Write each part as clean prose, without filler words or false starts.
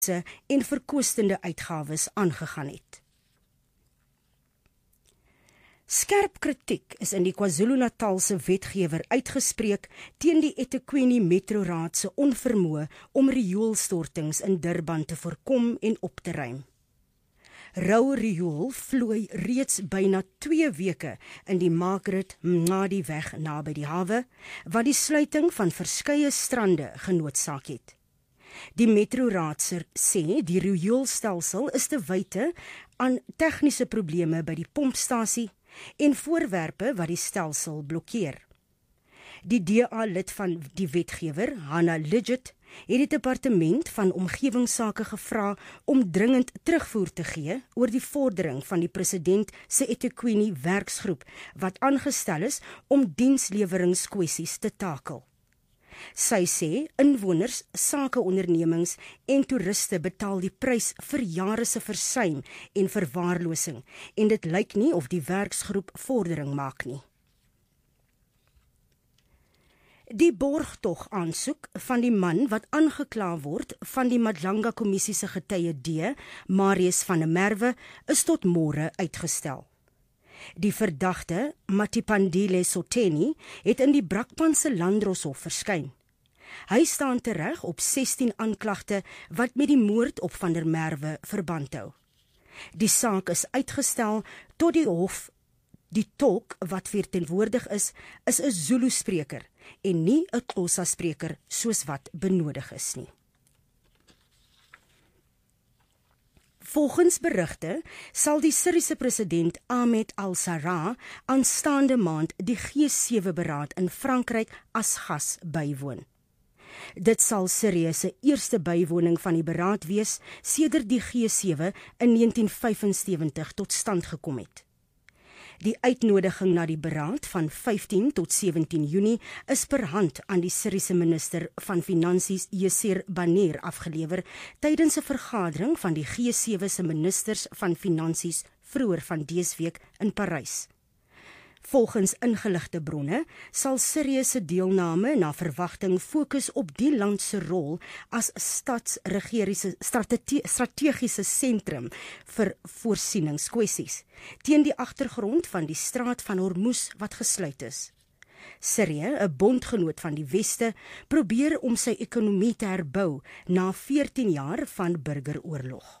en verkoostende uitgawes aangegaan het. Skerp kritiek is in die KwaZulu-Natalse wetgewer uitgespreek teen die eThekwini Metroraad se onvermoë om rioolstortings in Durban te voorkom en op te ruim. Rou riool vloei reeds byna 2 weke in die Margaret Mngadi weg naby die hawe, wat die sluiting van verskeie strande genoodsaak het. Die Metroraad sê die rioolstelsel is te wyte aan tegniese probleme by die pompstasie en voorwerpe wat die stelsel blokkeer. Die DA-lid van die wetgewer, Hannah Lidget, het die departement van omgewingsake gevra om dringend terugvoer te gee oor die vordering van die president se eThekwini werksgroep wat aangestel is om diensleweringkwessies te takel. Sy sê inwoners, sakeondernemings en toeriste betaal die prys vir jare se versuim en verwaarlosing en dit lyk nie of die werksgroep vordering maak nie. Die borgtog aansoek van die man wat aangekla word van die Madlanga Kommissie se getuie D, Marius van der Merwe, is tot môre uitgestel. Die verdagte, Matipandile Soteni, het in die Brakpan se Landdroshof verskyn. Hy staan tereg op 16 aanklagte wat met die moord op van der Merwe verband hou. Die saak is uitgestel tot die hof. Die tolk wat verteenwoordig is 'n Zulu-spreker en nie 'n Xhosa-spreker soos wat benodig is nie. Volgens berigte sal die Syriese president Ahmed al-Sarraj aanstaande maand die G7-beraad in Frankryk as gas bywoon. Dit sal Sirië se eerste bywoning van die beraad wees sedert die G7 in 1975 tot stand gekom het. Die uitnodiging na die beraad van 15 tot 17 Junie is per hand aan die Syriese minister van Finansies Yasser Banir afgelewer tydens 'n vergadering van die G7 se ministers van Finansies vroeër van dese week in Parys. Volgens ingeligte bronne sal Sirië se deelname na verwagting fokus op die land se rol as strategiese sentrum vir voorsieningskwessies, teen die agtergrond van die straat van Hormuz wat gesluit is. Sirië, 'n bondgenoot van die Weste, probeer om sy ekonomie te herbou na 14 jaar van burgeroorlog.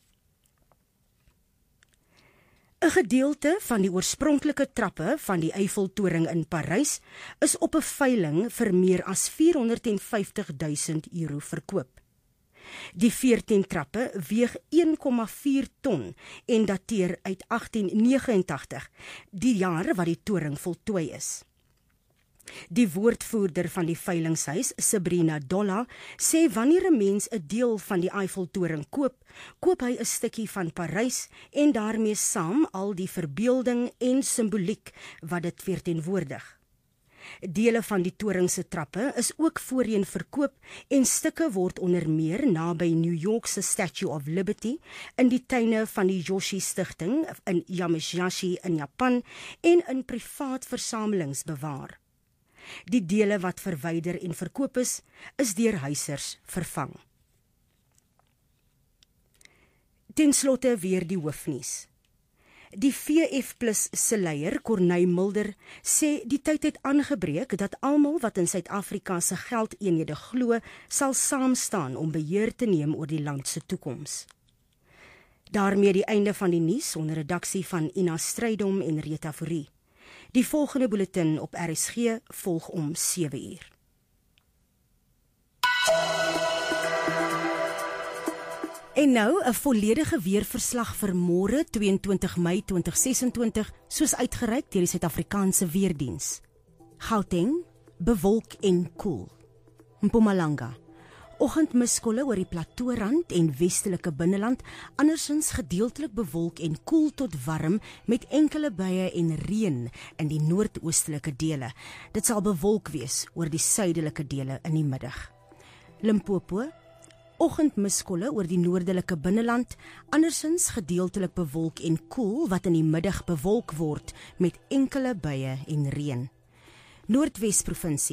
'n Gedeelte van die oorspronklike trappe van die Eiffeltoring in Parys is op 'n veiling vir meer as €450.000 verkoop. Die 14 trappe weeg 1,4 ton en dateer uit 1889, die jaar wat die toring voltooi is. Die woordvoerder van die veilingshuis, Sabrina Dolla, sê wanneer 'n mens 'n deel van die Eiffeltoring koop, koop hy 'n stukkie van Parys en daarmee saam al die verbeelding en simboliek wat dit verteenwoordig. Dele van die toring se trappe is ook voorheen verkoop en stukke word onder meer naby New York se Statue of Liberty, in die tuine van die Yoshi Stichting in Yamashita in Japan en in privaat versamelings bewaar. Die dele wat verwyder en verkoop is deur huisers vervang. Ten slotte weer die hoofnuus. Die VF+ se leier, Corneille Mulder, sê die tyd het aangebreek dat almal wat in Suid-Afrika se geldeenhede glo, sal saam staan om beheer te neem oor die land se toekoms. Daarmee die einde van die nuus onder redaksie van Ina Strydom en Rita Fourie. Die volgende bulletin op RSG volg om 7:00. En nou 'n volledige weerverslag vir môre 22 Mei 2026, soos uitgereik deur die Suid-Afrikaanse Weerdiens. Gauteng, bewolk en koel. Mpumalanga, oggendmiskolle oor die plateaurand en westelike binneland, andersins gedeeltelik bewolk en koel tot warm met enkele buie en reën in die noordoostelike dele. Dit sal bewolk wees oor die suidelike dele in die middag. Limpopo, oggendmiskolle oor die noordelike binneland, andersins gedeeltelik bewolk en koel wat in die middag bewolk word met enkele buie en reën. Noordwes provinsie,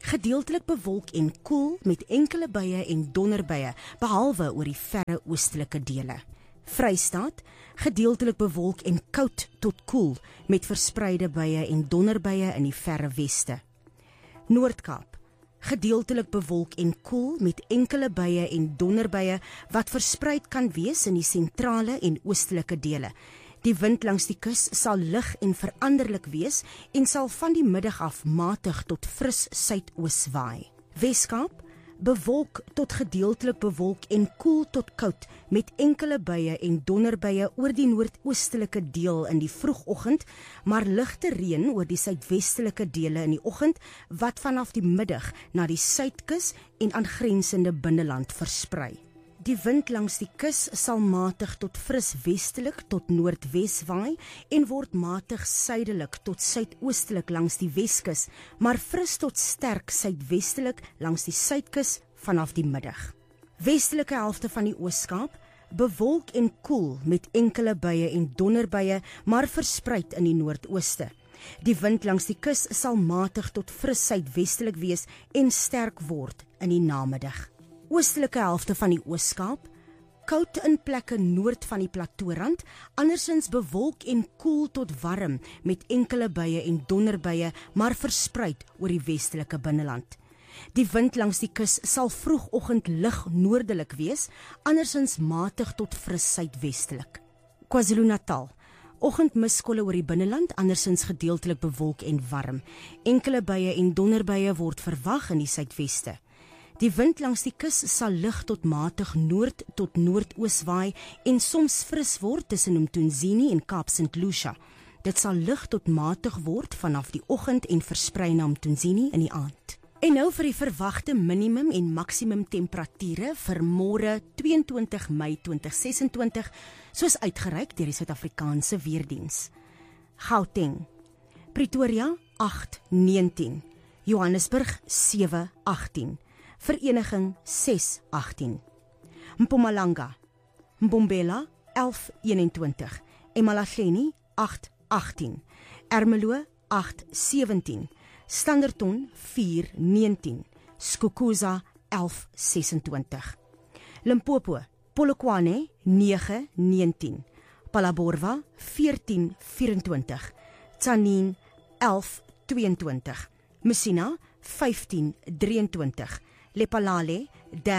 Gedeeltelik bewolk en koel met enkele buie en donderbuie, behalwe oor die verre oostelike dele. Vrystaat, gedeeltelik bewolk en koud tot koel met verspreide buie en donderbuie in die verre weste. Noord-Kaap, gedeeltelik bewolk en koel met enkele buie en donderbuie wat verspreid kan wees in die sentrale en oostelike dele. Die wind langs die kus sal lig en veranderlik wees en sal van die middag af matig tot fris suidoos waai. Weskaap, bewolk tot gedeeltelik bewolk en koel tot koud met enkele buie en donderbuie oor die noordoostelike deel in die vroegoggend, maar ligte reën oor die suidwestelike dele in die oggend wat vanaf die middag na die suidkus en aangrensende binneland versprei. Die wind langs die kus sal matig tot fris westelik tot noordwes waai en word matig suidelik tot suidoostelik langs die Weskus, maar fris tot sterk suidwestelik langs die suidkus vanaf die middag. Westelike helfte van die Oos-Kaap, bewolk en koel met enkele buie en donderbuie, maar verspreid in die noordooste. Die wind langs die kus sal matig tot fris suidwestelik wees en sterk word in die namiddag. Oostelike helfte van die Oos-Kaap, koud in plekke noord van die platoorand, andersins bewolk en koel tot warm met enkele buie en donderbuie, maar verspreid oor die westelike binneland. Die wind langs die kus sal vroegoggend lig noordelik wees, andersins matig tot fris suidwestelik. KwaZulu-Natal, oggendmiskolle oor die binneland, andersins gedeeltelik bewolk en warm. Enkele buie en donderbuie word verwag in die suidweste. Die wind langs die kus sal lig tot matig noord tot noordoos waai en soms fris word tussen Umthunzini en Kaap St. Lucia. Dit sal lig tot matig word vanaf die oggend en versprei na Umthunzini in die aand. En nou vir die verwagte minimum en maksimum temperature vir môre 22 Mei 2026, soos uitgereik deur die Suid-Afrikaanse Weerdiens. Gauteng, Pretoria 8:19, Johannesburg 7:18. Vereniging 6:18. Mpumalanga, Mbombela 11:21, Emalahleni 8:18, Ermelo 8:17, Standerton 4:19, Skukuza 11:26, Limpopo, Polokwane 9:19, Phalaborwa 14:24, Tzaneen 11:22, Messina 15:23, Lephalale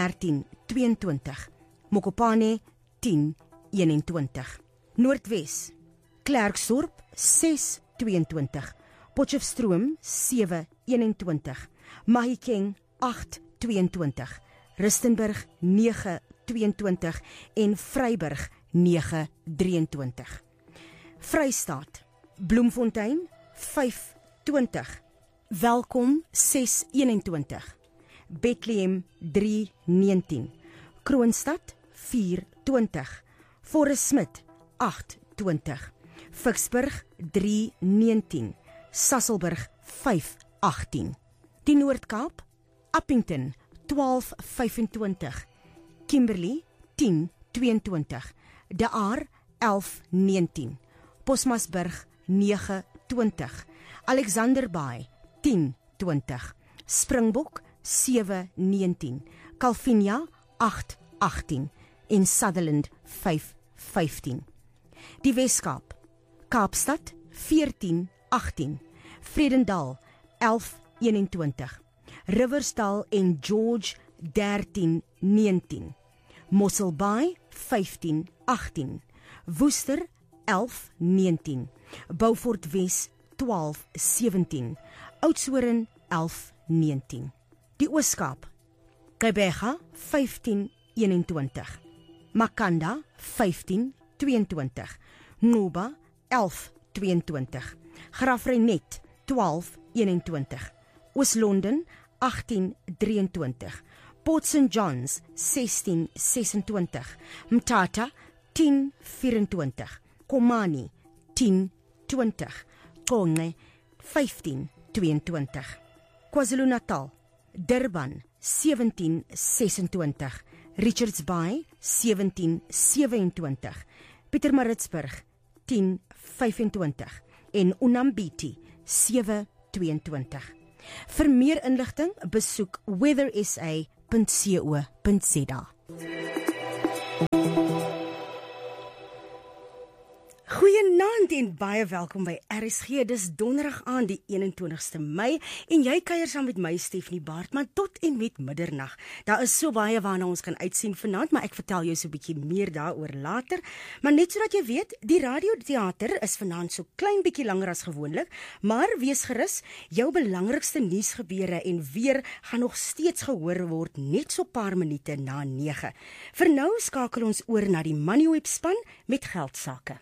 13:22, Mokopane 10:21, Noordwes, Klerksdorp 6:22, Potchefstroom 7:21, Mahikeng 8:22, Rustenburg 9:22 en Vryburg 9:23. Vrystaat, Bloemfontein 5:20, Welkom 6:21, Bethlehem 3:19, Kroonstad 4:20, Forest Smith 8:20, Vicksburg 3:19, Sasolburg 5:18. Die Noord-Kaap, Appington 12:25, Kimberley 10:22, De Aar 11:19, Bosmasburg 9:20, Alexander Bay 10:20, Springbok 7:19, Calvinia 8:18 en Sutherland 5:15. Die Weskaap, Kaapstad 14:18, Vredendal 11:21, Riversdal en George 13:19, Mossel Bay 15:18, Worcester 11:19, Beaufort Wes 12:17, Oudtshoorn 11:19. Die Ooskaap, Gqeberha 15:21, Makanda 15:22, Nqubo 11:22, Graaff-Reinet 12:21, Oos-London 18:23, Port St. John's 16:26, Mthatha 10:24, Komani 10:20, Qonce 15:22, KwaZulu-Natal, Durban 17:26, Richards Bay 17:27, Pietermaritzburg 10:25 en Unambiti 7:22. Vir meer inligting, besoek weathersa.co.za. Goeienaand en baie welkom by RSG. Dis donderdag aand die 21ste Mei en jy kuier saam met my Stephanie Baartman tot en met middernag. Daar is so baie waarna ons kan uitsien vanaand, maar ek vertel jou so 'n bietjie meer daaroor later. Maar net sodat jy weet, die radioteater is vanaand so klein bietjie langer as gewoonlik, maar wees gerus, jou belangrikste nuusgebeure en weer gaan nog steeds gehoor word net so paar minute na 9. Vir nou skakel ons oor na die Moneyweb span met geldsaake.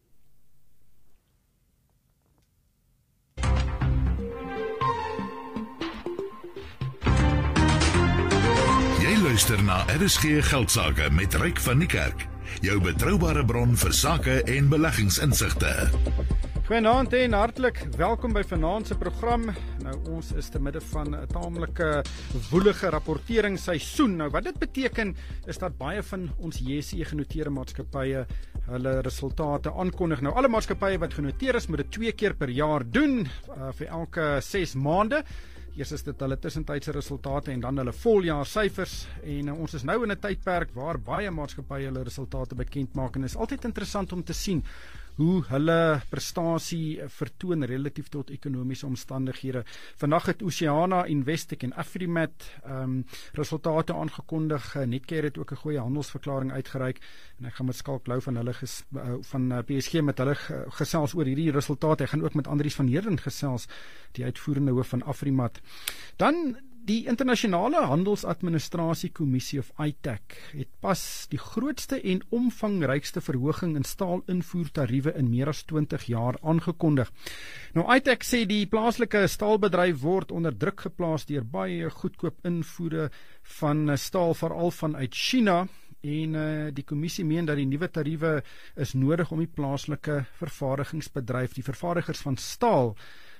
Luister na RSG Geldsaake met Ryk van die Kerk, jou betroubare bron vir sake en beleggingsinsigte. Goeienaand en hartlik welkom by vanaand se program. Nou ons is te midde van 'n taamlike woelige rapporteringsseisoen. Nou wat dit beteken is dat baie van ons JSE genoteerde maatskappye hulle resultate aankondig. Nou alle maatskappye wat genoteer is, moet dit 2 keer per jaar doen, vir elke 6 maande. Eers is dit hulle tussentydse resultate en dan hulle voljaarsyfers. En ons is nou in 'n tydperk waar baie maatskappye hulle resultate bekend maak en is altyd interessant om te sien hoe hulle prestasie vertoon relatief tot ekonomiese omstandighede. Vandag het Oceana, Investec en Afrimat resultate aangekondig. Netcare het ook 'n goeie handelsverklaring uitgereik en ek gaan met Skalk Lou van hulle van PSG met hulle gesels oor hierdie resultate. Ek gaan ook met Andries van Heerden gesels, die uitvoerende hoof van Afrimat. Dan die Internasionale Handelsadministratiekommissie of ITAC het pas die grootste en omvangrykste verhoging in staalinvoertariewe in meer as 20 jaar aangekondig. Nou ITAC sê die plaaslike staalbedryf word onder druk geplaas deur baie goedkoop invoere van staal, veral vanuit China. En die kommissie meen dat die nuwe tariewe is nodig om die plaaslike vervaardigingsbedryf, die vervaardigers van staal,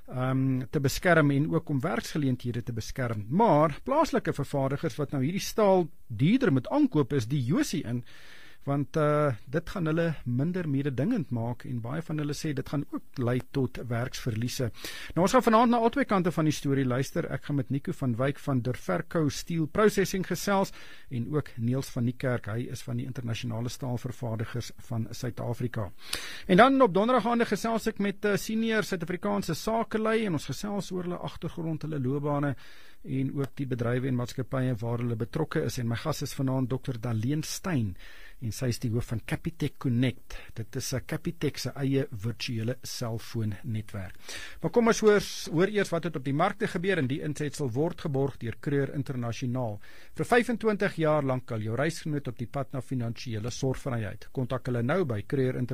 te beskerm en ook om werksgeleenthede te beskerm. Maar plaaslike vervaardigers wat nou hierdie staal duurder moet aankoop, is die Josie in, want dit gaan hulle minder mededingend maak en baie van hulle sê dit gaan ook lei tot werksverliese. Nou ons gaan vanaand na albei kante van die storie luister. Ek gaan met Nico van Wyk van Durferco Steel Processing gesels en ook Niels van die Kerk, hy is van die internasionale staalvervaardigers van Suid-Afrika. En dan op donderdaгаande gesels ek met senior Suid-Afrikaanse sakelei en ons gesels oor hulle agtergrond, hulle loopbane en ook die bedrywe en maatskappye waar hulle betrokke is. En my gas is vanaand Dr. Daleen Steyn en sy is die hoof van Capitec Connect. Dit is 'n Capitec se eie virtuele selfoonnetwerk. Maar kom ons hoor eers wat het op die markte gebeur en die insetsel word geborg deur Kreur Internasionaal. Vir 25 jaar lank al jou reisgenoot op die pad na finansiële sorgvryheid. Kontak hulle nou by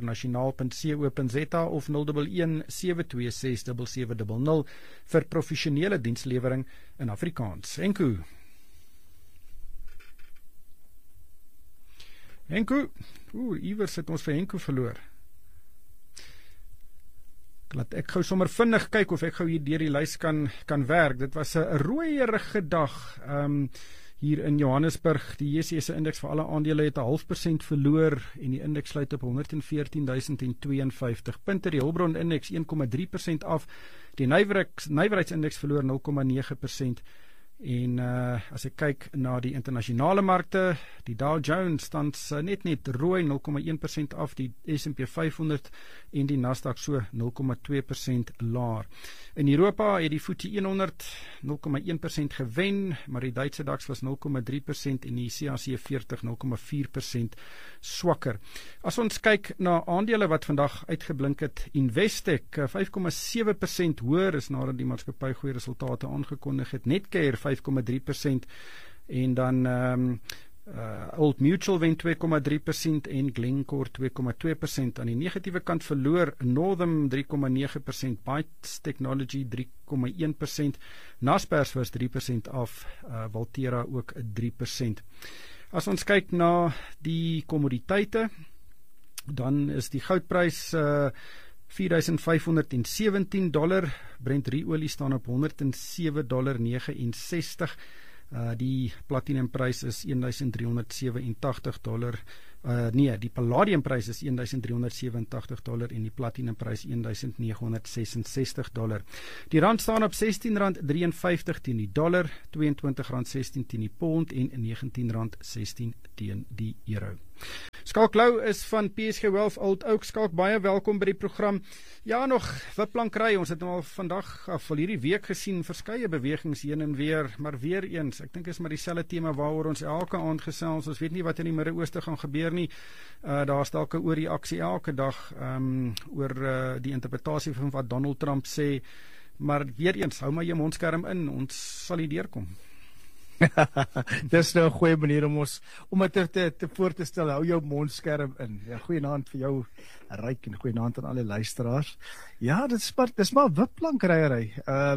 kreurinternasionaal.co.za of 011 726 7700 vir professionele dienslewering in Afrikaans. Henko, iewers het ons vir Henko verloor. Laat ek gou sommer vinnig kyk of ek gou hier deur die lys kan werk. Dit was 'n rooierige dag hier in Johannesburg. Die JSE se indeks vir alle aandele het 0,5% verloor en die indeks sluit op 114.052 punte. Die Hulbron indeks 1,3% af. Die nywerheidsindeks verloor 0,9%. En as ek kyk na die internasionale markte, die Dow Jones tans net rooi 0,1% af, die S&P 500 en die Nasdaq so 0,2% laer. In Europa het die FTSE 100 0,1% gewen, maar die Duitse DAX was 0,3% en die CAC 40 0,4% swakker. As ons kyk na aandele wat vandag uitgeblink het, Investec 5,7% hoër is nadat die maatskappy goeie resultate aangekondig het. Netcare 5,3% en dan Old Mutual wen 2,3% en Glencore 2,2%. Aan die negatiewe kant verloor Northam 3,9%, Bytes Technology 3,1%, Naspers was 3% af, Valtera ook 3%. As ons kyk na die kommoditeite, dan is die goudprys $4,517, Brent ruolie staan op $107,69, die platinumprys is $1,387, Nee, die palladiumprys is $1,387 en die platinumprys $1,966. Die rand staan op R16.53 teen die dollar, R22.16 teen die pond en R19.16 teen die euro. Skalk Lou is van PSG Wealth Old Oak. Skalk, baie welkom by die program. Ja, nog wipplankry, ons het nou al vandag af al hierdie week gesien verskeie bewegings heen en weer, maar weer eens, ek dink is maar dieselfde tema waaroor ons elke aand gesels. Ons weet nie wat in die Midde-Ooste gaan gebeur nie. Daar is dalk 'n oorreaksie elke dag oor die interpretasie van wat Donald Trump sê, maar weer eens, hou maar jou mondskerm in, ons sal hier deurkom. Dis nou 'n goeie manier om dit te voor te stel. Hou jou mondskerm in. Ja, goeienaand vir jou Ryk en goeienaand aan alle luisteraars. Ja, dis maar wipplankryery.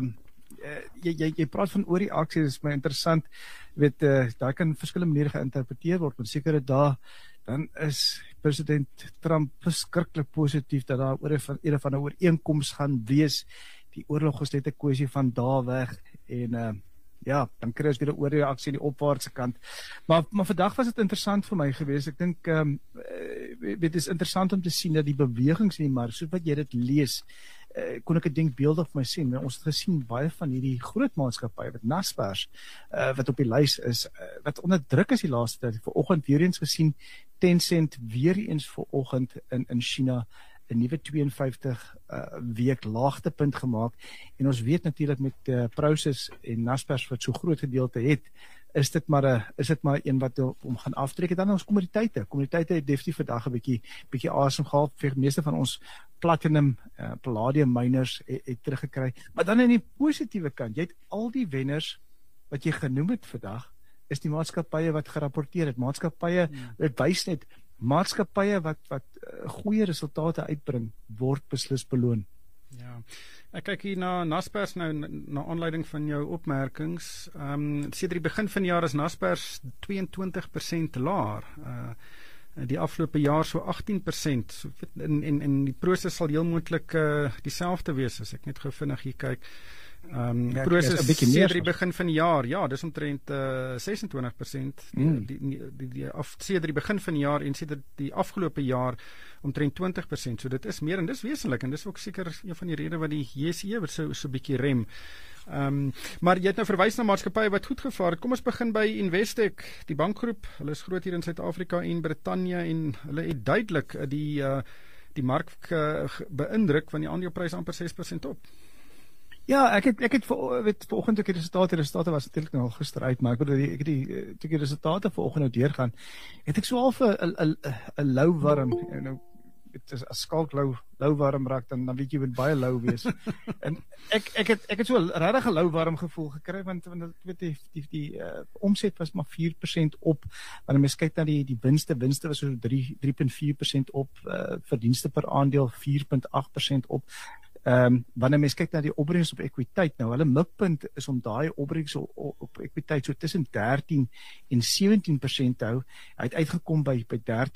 Jy praat van oorreaksie, dis my interessant. Weet daai kan verskillende maniere geïnterpreteer word, maar sekere dae dan is president Trump verskriklik positief dat daar een van 'n ooreenkoms gaan wees. Die oorlog is net 'n kwessie van dae weg en ja, dan kry ons weer 'n oorreaksie aan die opwaartse kant. Maar vandag was dit interessant vir my geweest. Ek dink dit is interessant om te sien dat die bewegings in die mark, soos wat jy dit lees, kon ek 'n denkbeeldig vir my sien. Ons het gesien baie van hierdie groot maatskappye wat Naspers wat op die lys is, wat onder druk is die laaste tyd. Vanoggend weer eens gesien Tencent weer eens vanoggend in China 'n nuwe 52 week laagtepunt gemaak. En ons weet natuurlik met Prosus en Naspers wat so groot gedeelte het, is dit maar een wat om gaan aftrek. Dan ons kommoditeite. Kommoditeite het definitief vandag 'n bietjie asem gehaal. Die meeste van ons platinum, palladium miners het teruggekry. Maar dan aan die positiewe kant, jy het al die wenners wat jy genoem het vandag, is die maatskappye wat gerapporteer het. Maatskappye, dit wys net maatskappye wat goeie resultate uitbring, word beslis beloon. Ja, ek kyk hier na Naspers nou, na aanleiding van jou opmerkings. Sedert die begin van die jaar is Naspers 22% laer. Die afgelope jaar so 18%. So, en die Prosus sal heel moontlik dieselfde wees, as ek net gou vinnig hier kyk. Prosus sedert die begin van die jaar, ja, dis omtrent 26%. Sedert die begin van die jaar en sedert die afgelope jaar omtrent 20%. So dit is meer en dis wesentlik en dis ook seker een van die redes wat die JSE wat so bietjie rem. Maar jy het nou verwys na maatskappye wat goed gevaar het. Kom ons begin by Investec, die bankgroep. Hulle is groot hier in Suid-Afrika en Brittanje en hulle het duidelik die mark beïndruk, want die aandeleprys amper 6% op. Ja, ek het vanoggend ook die resultate was natuurlik nou gister uit, maar ek het die resultate vanoggend nou deurgaan. Het ek so half 'n lou warm, nou dit is as Skalk lou warm raak, dan weet jy moet baie lou wees. En ek het so regtig 'n lou warm gevoel gekry, want weet die omset was maar 4% op. Wanneer mens kyk na die winste was so 3.4% op, verdienste per aandeel 4.8% op. Wanneer mens kyk na die opbrengs op ekwiteit, nou hulle mikpunt is om daai opbrengs op ekwiteit so tussen 13 en 17% te hou. Hy het uitgekom by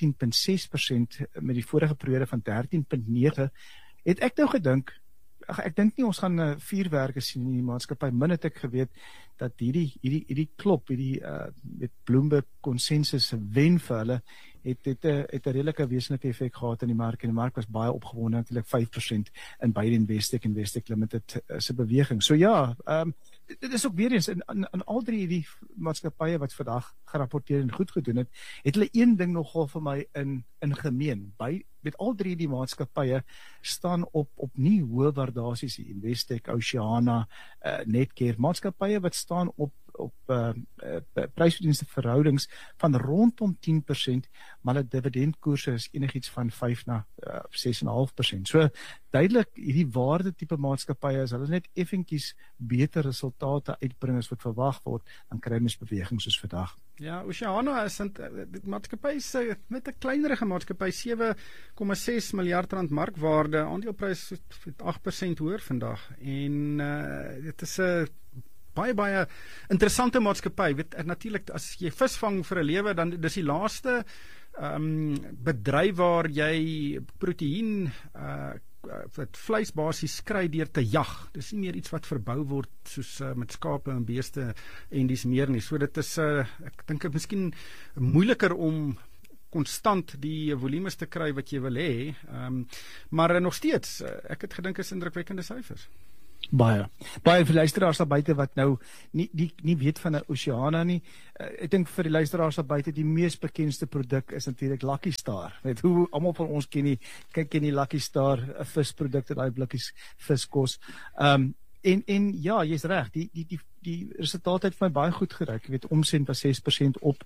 13.6% met die vorige periode van 13.9. Het ek nou gedink, ek dink nie ons gaan vuurwerke sien in die maatskappy. Min het ek geweet dat hierdie klop, met Bloomberg konsensus wen vir hulle, het 'n redelike wesenlike effek gehad in die mark, en die mark was baie opgewonde, natuurlik 5% in beide Investec Limited se beweging. So ja, dit is ook weer eens in al drie die maatskappye wat vandag gerapporteer en goed gedoen het, het hulle een ding nogal vir my in gemeen. Met al drie die maatskappye staan op nie hoë waardasies, Investec, Oceana, Netcare, maatskappye wat staan op prysverdienste verhoudings van rondom 10%, maar hulle dividendkoerse is enigiets van 5 na 6,5%. So duidelik hierdie waarde tipe maatskappye, as hulle net effentjies beter resultate uitbring as wat verwag word, dan kry mens bewegings soos vandag. Ja, Oceana is die maatskappy met 'n kleinerige maatskappy, 7,6 miljard rand markwaarde, aandeleprys 8% hoër vandag. En dit is 'n baie interessante maatskappy. Weet natuurlik, as jy vis vang vir 'n lewe, dan dis die laaste bedryf waar jy proteïen wat vleisbasis kry deur te jag. Dis nie meer iets wat verbou word soos met skape en beeste en dis meer nie. So dit is ek dink dit miskien moeiliker om konstant die volumes te kry wat jy wil hê. Maar nog steeds, ek het gedink is indrukwekkende syfers. Baie vir luisteraars daar buite wat nou nie weet van 'n Oceana nie. Ek dink vir die luisteraars daar buite die mees bekendste produk is natuurlik Lucky Star. Weet hoe almal van ons ken die Lucky Star, 'n visprodukte, daai blikkies viskos. En ja, jy's reg, die resultaat het vir my baie goed geryk. Jy weet, omset was 6% op,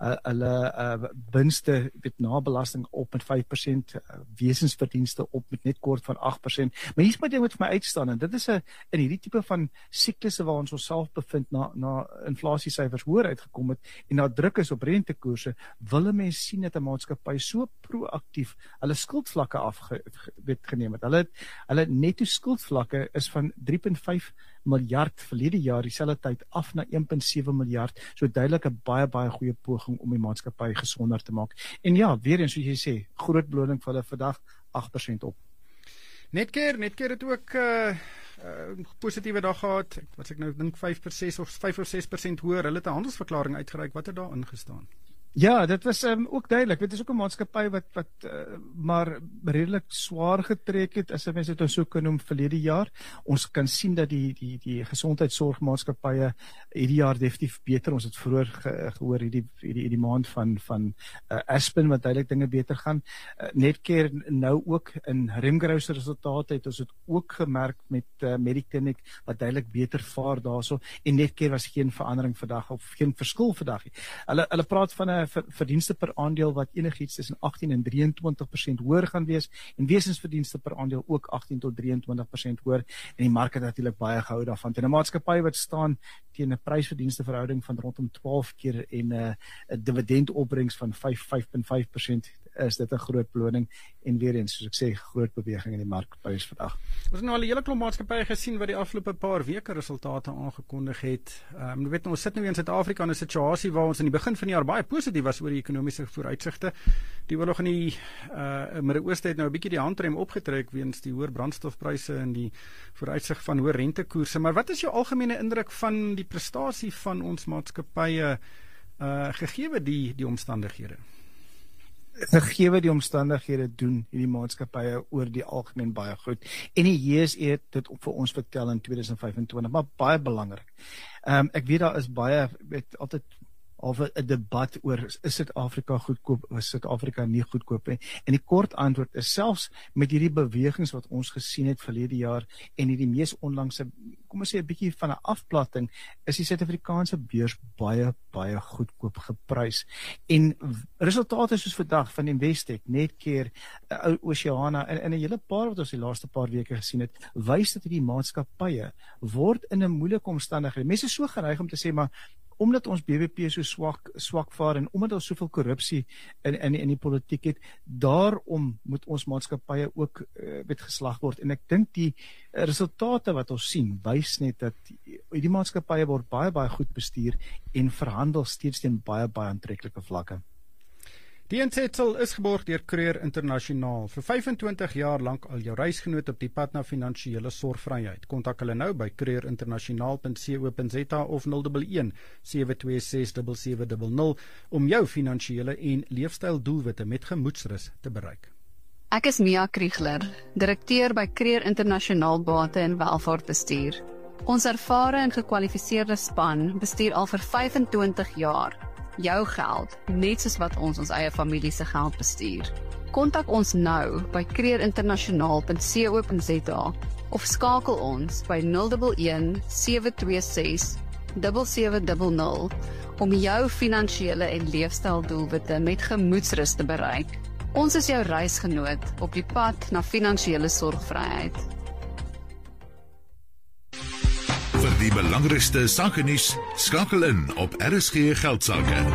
hulle winste met nabelasting op met 5%, wesensverdienste op met net kort van 8%. Maar hier's my ding wat vir my uitstaan, en dit is in hierdie tipe van siklusse waar ons onsself bevind na inflasiesyfers hoër uitgekom het en na druk is op rentekoerse, wil 'n mens sien dat 'n maatskappy so proaktief hulle skuldvlakke afgeneem het. Hulle netto skuldvlakke is van 3,5 miljard verlede jaar dieselfde tyd af na 1,7 miljard. So duidelik 'n baie goeie poging om die maatskappy gesonder te maak. En ja, weer eens soos jy sê, groot beloning vir hulle vandag 8% op. Netcare het ook positiewe dag gehad. Wat ek nou dink 5 of 6% hoër. Hulle het 'n handelsverklaring uitgereik. Wat het daar ingestaan? Ja, dit was ook duidelik. Dit is ook 'n maatskappy wat maar redelik swaar getrek het, as mense dit so kan noem, verlede jaar. Ons kan sien dat die gesondheidsorgmaatskappye hierdie jaar definitief beter. Ons het vroeër gehoor hierdie maand van Aspen wat duidelik dinge beter gaan. Netcare nou ook in Remgrow se resultate het ons dit ook gemerk met Mediclinic wat duidelik beter vaar daarso. En Netcare was geen verandering vandag of geen verskil vandag nie. Hulle praat van 'n verdienste per aandeel wat enigiets tussen 18 en 23% hoër gaan wees, en wesensverdienste per aandeel ook 18 tot 23% hoër, en die mark het natuurlik baie gehou daarvan. En 'n maatskappy wat staan teen 'n prysverdienste verhouding van rondom 12 keer en 'n dividendopbrengs van 5,5%, is dit 'n groot beloning, en weer eens, soos ek sê, groot beweging in die markprys vandag. Ons het nou al 'n hele klomp maatskappye gesien wat die afgelope paar weke resultate aangekondig het. Jy weet, ons sit nou in Suid-Afrika in 'n situasie waar ons in die begin van die jaar baie positief was oor die ekonomiese vooruitsigte. Die oorlog in die Midde-Ooste het nou 'n bietjie die handrem opgetrek weens die hoër brandstofpryse en die vooruitsig van hoër rentekoerse. Maar wat is jou algemene indruk van die prestasie van ons maatskappye gegee die omstandighede? Gegee die omstandighede doen hierdie maatskappye oor die algemeen baie goed. En die JSE het dit vir ons vertel in 2025, maar baie belangrik. Ek weet daar is baie, altyd of 'n debat oor is Suid-Afrika goedkoop of is Suid-Afrika nie goedkoop nie. En die kort antwoord is, selfs met hierdie bewegings wat ons gesien het verlede jaar en hierdie mees onlangse, kom ons sê 'n bietjie van 'n afplatting, is die Suid-Afrikaanse beurs baie goedkoop geprys. En resultate soos vandag van Investec, Netcare, Oceana en 'n hele paar wat ons die laaste paar weke gesien het, wys dat hierdie maatskappye word in 'n moeilike omstandighede. Mense is so geneig om te sê, maar omdat ons BBP so swak vaar en omdat ons soveel korrupsie in die politiek het, daarom moet ons maatskappye ook met geslag word. En ek dink die resultate wat ons sien, wys net dat die maatskappye word baie goed bestuur en verhandel steeds teen baie aantreklike vlakke. Die insetsel is geborg deur Creer Internasionaal. Vir 25 jaar lank al jou reisgenoot op die pad na finansiële sorgvryheid. Kontak hulle nou by creerinternasionaal.co.za of 011-726-7700 om jou finansiële en leefstyldoelwitte met gemoedsrus te bereik. Ek is Mia Kriegler, direkteur by Creer Internasionaal Bate en Welvaartbestuur. Ons ervare en gekwalifiseerde span bestuur al vir 25 jaar. Jou geld, net soos wat ons eie familie se geld bestuur. Kontak ons nou by creerinternasionaal.co.za of skakel ons by 011-726-7700 om jou finansiële en leefstyldoelwitte met gemoedsrus te bereik. Ons is jou reisgenoot op die pad na finansiële sorgvryheid. Vir die belangrikste sakenuus, skakel in op RSG Geldsaake.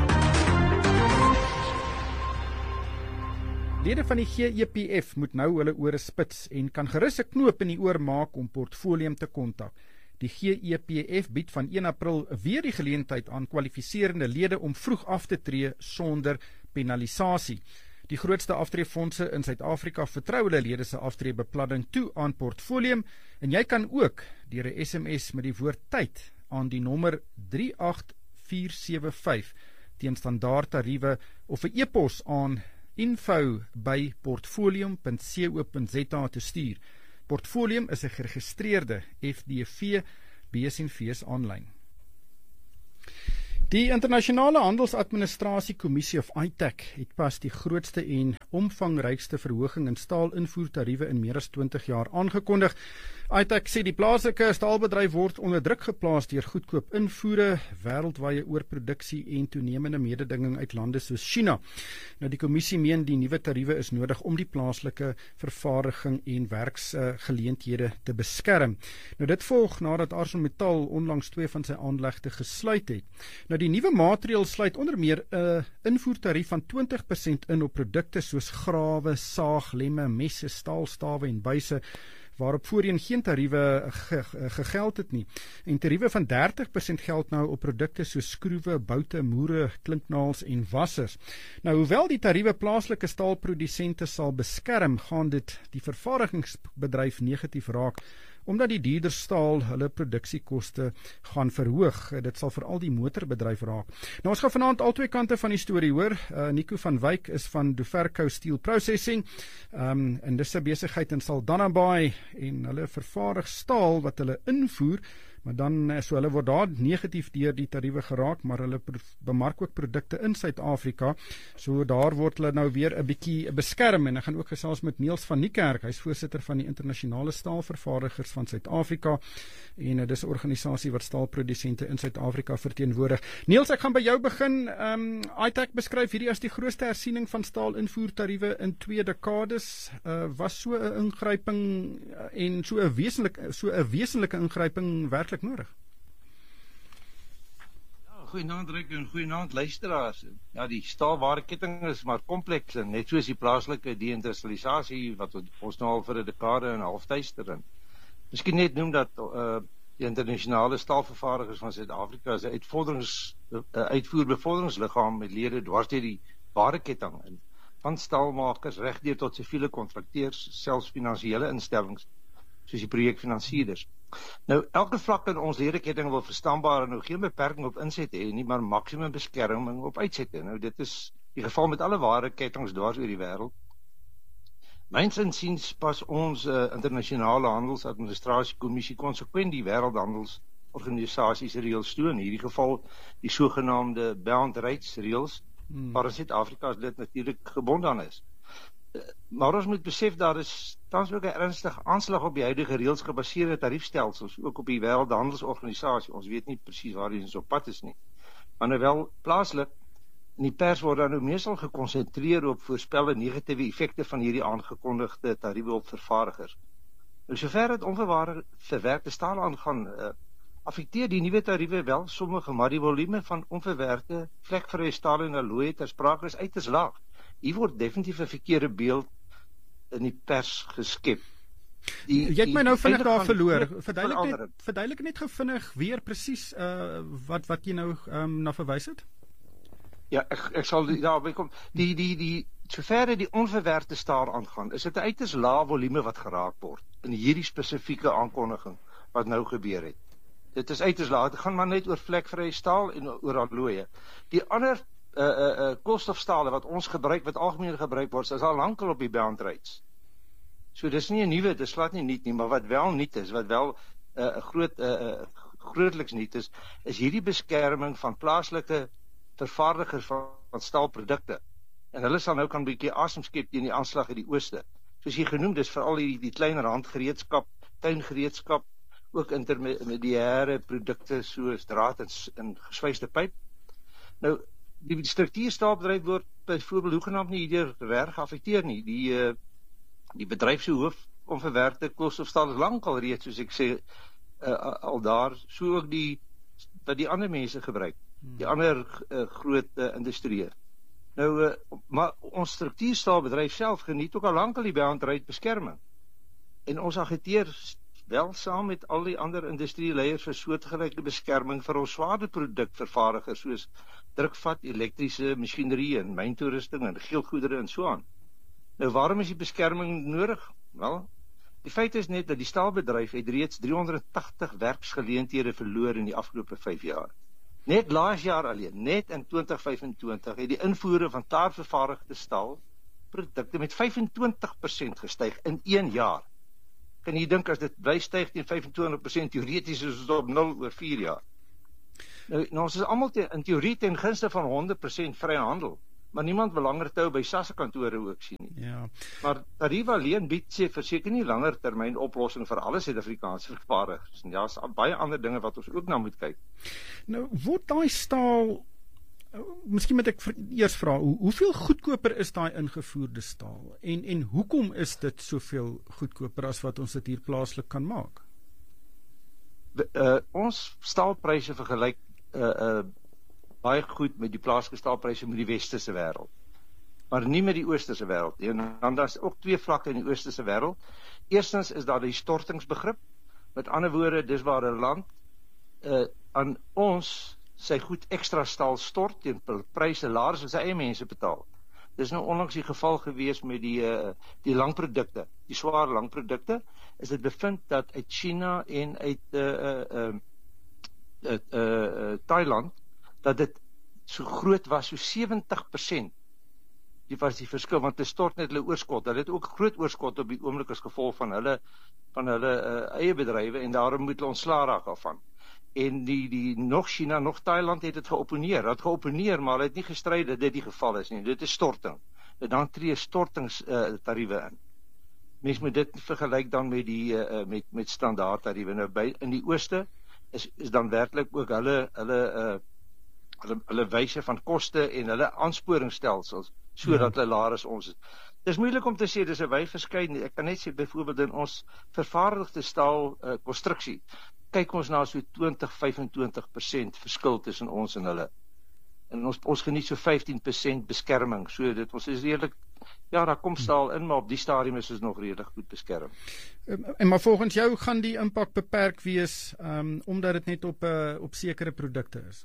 Lede van die GEPF moet nou hulle ore spits en kan gerus 'n knoop in die oor maak om Portfolium te kontak. Die GEPF bied van 1 April weer die geleentheid aan kwalifiserende lede om vroeg af te tree sonder penalisasie. Die grootste aftreefondse in Suid-Afrika vertrou hulle lede se aftreebeplanning toe aan Portfolium en jy kan ook deur 'n SMS met die woord tyd aan die nommer 38475 teen standaard tariewe of 'n e-pos aan info@portfolium.co.za te stuur. Portfolium is 'n geregistreerde FDV besenfees aanlyn. Die Internasionale Handelsadministrasie Kommissie of ITAC het pas die grootste en omvangrykste verhoging in staalinvoertariewe in meer as 20 jaar aangekondig. ITAC sê die plaaslike staalbedryf word onder druk geplaas deur goedkoop invoere, wêreldwye oorproduksie en toenemende mededinging uit lande soos China. Nou die kommissie meen die nuwe tariewe is nodig om die plaaslike vervaardiging en werksgeleenthede te beskerm. Nou dit volg nadat ArcelorMittal onlangs 2 van sy aanlegte gesluit het. Nou die nuwe maatreël sluit onder meer 'n invoertarief van 20% in op produkte soos grawe, saaglemme, messe, staalstawe en buise, waarop voorheen geen tariewe gegeld het nie. En tariewe van 30% geld nou op produkte soos skroewe, boute, moere, klinknaals en wassers. Nou hoewel die tariewe plaaslike staalprodusente sal beskerm, gaan dit die vervaardigingsbedryf negatief raak, omdat die duurder staal hulle produksiekoste gaan verhoog. Dit sal veral die motorbedryf raak. Nou ons gaan vanaand al twee kante van die storie hoor. Nico van Wyk is van Duferco Steel Processing. En dis 'n besigheid in Saldanha Bay en hulle vervaardig staal wat hulle invoer, maar dan so hulle word daar negatief deur die tariewe geraak, maar hulle bemark ook produkte in Suid-Afrika. So daar word hulle nou weer 'n bietjie beskerm en ek gaan ook gesels met Niels van Niekerk. Hy's voorsitter van die Internasionale Staalvervaardigers van Suid-Afrika en dis 'n organisasie wat staalprodusente in Suid-Afrika verteenwoordig. Niels, ek gaan by jou begin. ITAC beskryf hierdie as die grootste hersiening van staalinvoertariewe in 2 dekades. Was so 'n ingryping en so 'n wesenlike ingryping werklik nodig? Ja, goeienaand Ryk en goeienaand luisteraars. Ja, die staalwareketting is maar kompleks en net soos die plaaslike deindustrialisasie wat ons nou al vir 'n dekade en 'n half tuister in. Miskien net noem dat die internasionale staalvervaardigers van Suid-Afrika is 'n uitvoerbevorderingsliggaam met lede dwars deur die wareketting in, van staalmakers regdeur tot siviele kontrakteurs, selfs finansiële instellings soos die projekfinansierders. Nou, elke vlak in ons ledeketting wil verstaanbaar en nou geen beperking op inset hê nie, maar maksimum beskerming op uitsette. Nou, dit is die geval met alle warekettings dwars oor die wêreld. Myns insiens pas ons internasionale handelsadministrasie kommissie konsekwent die wêreldhandelsorganisasies reëls toe, in hierdie geval die sogenaamde bound rights reëls, waar Suid-Afrika dit natuurlik gebonde aan is. Maar ons moet besef daar is tans ook 'n ernstige aanslag op die huidige reëls gebaseerde tariefstelsels, ook op die wêreldhandelsorganisasie. Ons weet nie presies waar ons op pad is nie. Maar nou wel plaaslik in die pers word dan nou meestal gekonsentreer op voorspelde negatiewe effekte van hierdie aangekondigde tariewe op vervaardigers. Nou sover dit onverwerkte staal aangaan, affekteer die nuwe tariewe wel sommige, maar die volume van onverwerkte vlekvrye staal en alloy ter sprake is uiters laag. Hier word definitief 'n verkeerde beeld in die pers geskep. Jy het my nou vinnig daar verloor. Verduidelik net gou vinnig weer presies wat jy nou na verwys het. Ja, ek sal daarby kom. Sover die onverwerkte staal aangaan, is dit 'n uiters lae volume wat geraak word in hierdie spesifieke aankondiging wat nou gebeur het. Dit is uiters lae. Dit gaan maar net oor vlekvrye staal en oor alloye. Die ander koolstofstale wat ons gebruik, wat algemeen gebruik word, is al lankal op die bound rates. So dis nie 'n nuwe, dis glad nie nuut nie, maar wat wel nuut is, wat wel grootliks nuut is hierdie beskerming van plaaslike vervaardigers van staalprodukte. En hulle sal nou kan 'n bietjie asem skep teen die aanslag in die ooste. Soos jy genoem, dis veral die kleiner handgereedskap, tuingereedskap, ook intermediêre produkte soos draad en geswyste pyp. Nou die struktuurstaalbedryf word byvoorbeeld hoegenaamd nie hierdeur reg geaffekteer nie. Die bedryf se hoof onverwerkte koolstofstaal is lankal reeds, soos ek sê, al daar, so ook wat die ander mense gebruik, die ander groot industrieë. Nou, maar ons struktuurstaalbedryf self geniet ook al lankal die bound rate beskerming. En ons agiteer wel saam met al die ander industrieleiers vir soortgelyke beskerming vir ons swaardeprodukvervaardigers soos drukvat, elektriese masjinerie en myntoerusting en geelgoedere en so aan. Nou, waarom is die beskerming nodig? Wel, die feit is net dat die staalbedryf het reeds 380 werksgeleenthede verloor in die afgelope 5 jaar. Net laas jaar alleen, net in 2025, het die invoere van taarvervaardigde staalprodukte met 25% gestyg in 1 jaar. Kan jy dink as dit bly styg teen 25%, teoreties is dit op 0 oor 4 jaar. Nou ons is almal in teorie ten gunste van 100% vrye handel, maar niemand wil langer tou by SASSA kantore ook sien nie. Ja. Maar tariewe alleen bied verseker nie langer termyn oplossing vir alle Suid-Afrikaanse vervaardigers. Ja, daar's baie ander dinge wat ons ook na moet kyk. Nou, word daai staal, miskien moet ek eers vra, hoeveel goedkoper is daai ingevoerde staal? En hoekom is dit soveel goedkoper as wat ons dit hier plaaslik kan maak? Ons staalpryse vergelyk baie goed met die plaaslike staalpryse met die westerse wêreld, maar nie met die oosterse wêreld nie. En dan daar's ook twee vlakke in die oosterse wêreld. Eerstens is daar die stortingsbegrip. Met ander woorde, dis waar 'n land aan ons sy goed ekstra staal stort teen pryse laer as sy eie mense betaal. Dis nou onlangs die geval gewees met die langprodukte, die swaar langprodukte, is dit bevind dat uit China en uit Thailand, dat dit so groot was, so 70%. Die was die verskil, want dit stort net hulle oorskot. Hulle het ook groot oorskot op die oomblik as gevolg van hulle eie bedrywe, en daarom moet hulle ontslae raak daarvan. En nog China, nog Thailand het dit geopponeer. Dat geopponeer, maar hulle het nie gestry dat dit die geval is nie. Dit is storting. Dan tree stortingstariewe in. Mens moet dit vergelyk dan met die met standaardtariewe. Nou in die ooste is dan werklik ook hulle wyse van koste en hulle aansporingsstelsels sodat hulle laer as ons is. Dis moeilik om te sê dis 'n wye verskeidenheid. Ek kan net sê byvoorbeeld in ons vervaardigde staal konstruksie kyk ons na so 20-25% verskil tussen ons en hulle. En ons geniet so 15% beskerming. So dit ons is redelik, ja, daar kom staal in, maar op die stadium is ons nog redelik goed beskerm. En maar volgens jou gaan die impak beperk wees omdat dit net op sekere produkte is?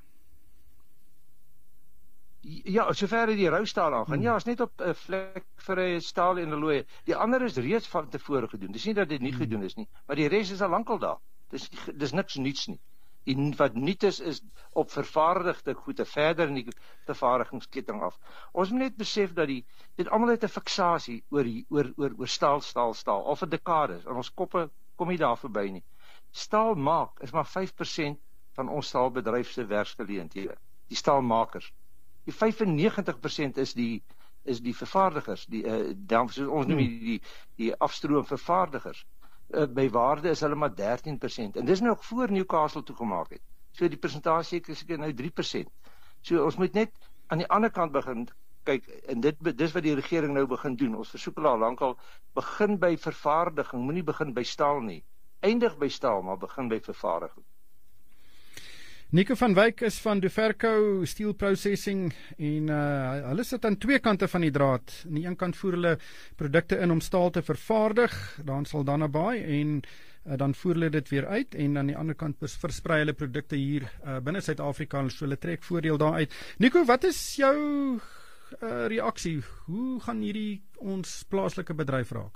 Ja, sover die roustaal aangaan. Ja, is net op vlekvrye staal en alloy. Die ander is reeds van tevore gedoen. Dis nie dat dit nie gedoen is nie, maar die res is al lankal daar. Dis niks niets nie. Wat nuut is op vervaardigde goede verder in die vervaardigingsketting af. Ons moet net besef dat dit almal het 'n fiksasie oor staal, al vir dekades. En ons koppe kom nie daar verby nie. Staal maak is maar 5% van ons staalbedryf se werksgeleenthede. Die staalmakers. Die 95% is die vervaardigers, soos ons noem die afstroom vervaardigers. By waarde is hulle maar 13%. En dis nog voor Newcastle toegemaak het. So die persentasie is seker nou 3%. So ons moet net aan die ander kant begin kyk, en dis wat die regering nou begin doen. Ons versoek hulle al lankal, begin by vervaardiging, moenie begin by staal nie. Eindig by staal, maar begin by vervaardiging. Nico van Wyk is van Duferco Steel Processing en hulle sit aan twee kante van die draad. Aan die een kant voer hulle produkte in om staal te vervaardig, daar in Saldanha Bay, en dan voer hulle dit weer uit, en aan die ander kant versprei hulle produkte hier binne Suid-Afrika, so hulle trek voordeel daaruit. Nico, wat is jou reaksie? Hoe gaan hierdie ons plaaslike bedryf raak?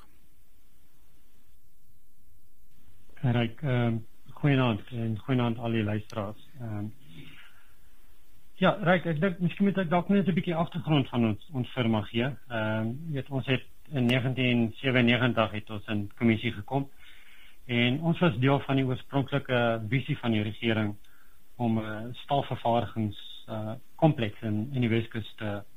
Ryk, goeienaand al die luisteraars. Ja, Ryk, ek dink miskien moet ek dalk net 'n bietjie agtergrond van ons firma gee. Ons het in 1997 het ons in kommissie gekom en ons was deel van die oorspronklike visie van die regering om 'n staalvervaardigingskompleks in die Weskus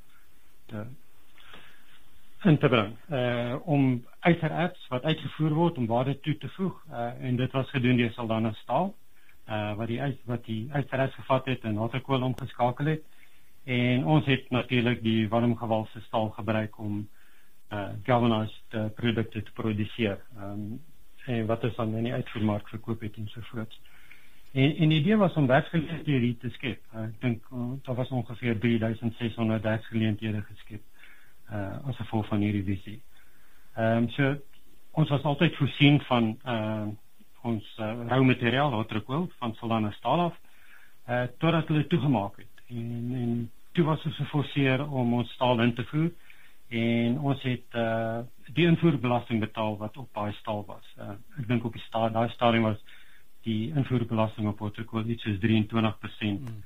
in te bring, om uiteraards wat uitgevoer word om waarde toe te voeg, en dit was gedoen deur Saldanha Staal, wat die uiteraards gevat het en waterkool omgeskakel het, en ons het natuurlik die warmgewalse staal gebruik om galvanized produkte te produseer, en wat is dan in die uitvoermark verkoop het ensovoorts. En die idee was om werksgeleenthede te skep. Ek dink daar was ongeveer 3600 werksgeleenthede geskep as gevolg van hierdie visie. So ons was altyd voorsien van ons rou materiaal, waterkool van Saldanha Staal af, totdat hulle toegemaak het. En toe was ons geforseer om ons staal in te voer, en ons het die invoerbelasting betaal wat op daai staal was. Ek dink op daai stadium was die invoerbelasting op waterkool iets soos 23%,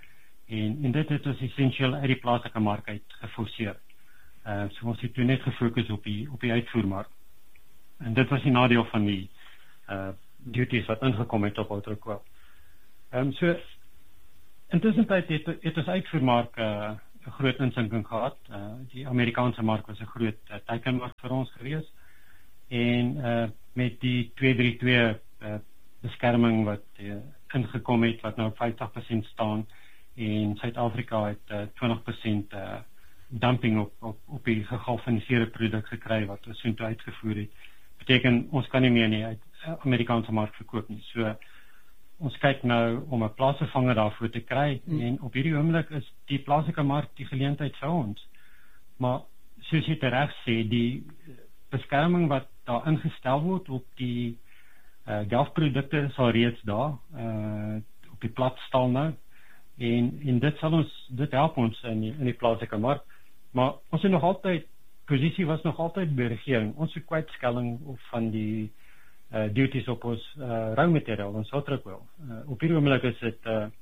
En dit het ons essensieel uit die plaaslike mark uit geforseer. So ons het toe net gefokus op die uitvoermark. En dit was die nadeel van die duties wat ingekom het op houtkool. So intussen het ons uitvoermark 'n groot insinking gehad. Die Amerikaanse mark was 'n groot teikenmark vir ons gewees. En met die 232 beskerming wat ingekom het, wat nou op 50% staan, en Suid-Afrika het 20% dumping op die gegalvaniseerde produk gekry wat ons soontoe uitgevoer het. Beteken ons kan nie meer nie uit Amerikaanse mark verkoop nie. So ons kyk nou om 'n plaasvervanger daarvoor te kry en op hierdie oomblik is die plaaslike mark die geleentheid vir ons. Maar soos jy reg sê, die beskerming wat daar ingestel word op die delfprodukte is al reeds daar op die platstal nou. En dit help ons in die plaaslike mark. Maar ons het nog altyd, posisie was nog altyd by die regering. Ons het kwytskelling van die duties op ons roumateriaal, ons houtkool. Op hierdie oomblik is dit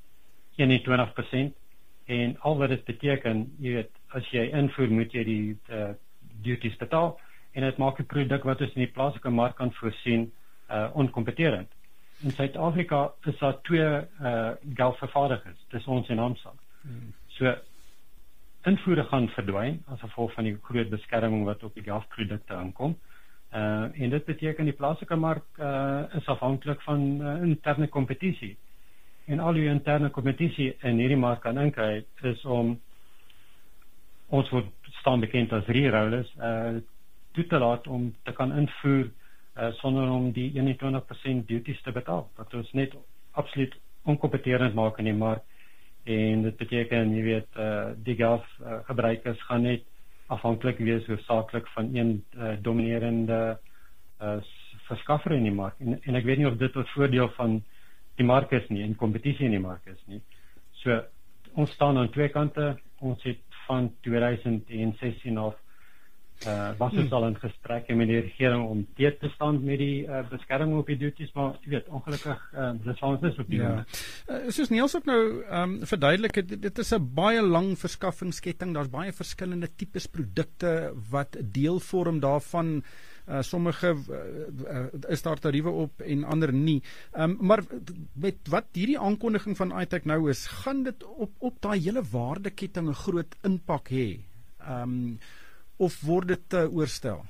21% en al wat dit beteken, jy weet, as jy invoer moet jy die duties betaal en dit maak die produk wat ons in die plaaslike mark kan voorsien onkompeterend. In Suid-Afrika is daar 2 delfvervaardigers, dis ons en Amsa. So invoere gaan verdwyn as gevolg van die groot beskerming wat op die delfprodukte aankom. En dit beteken die plaaslike mark is afhanklik van interne kompetisie. En al die interne kompetisie in hierdie mark kan inkry is om ons word staan bekend as rerollers toe te laat om te kan invoer sonder om die 21% duties te betaal. Dat ons net absoluut onkompeterend maak in die mark. En dit beteken, jy weet, die delfgebruikers gaan net afhanklik wees hoofsaaklik van een dominerende verskaffer in die mark. En ek weet nie of dit tot voordeel van die mark is nie, en kompetisie in die mark is nie. So, ons staan aan 2 kante. Ons het van 2016 af was ons al in gesprekke met die regering om teet te staan met die beskerming op die duties, maar jy weet, ongelukkig dit sal ons op die soos Niels ook nou verduidelik het, dit is 'n baie lang verskaffingsketting, daar's baie verskillende tipes produkte wat deel vorm daarvan. Sommige is daar tariewe op en ander nie. Maar met wat hierdie aankondiging van iTech nou is, gaan dit op daai hele waardeketting 'n groot impak hê? Of word dit oorstel?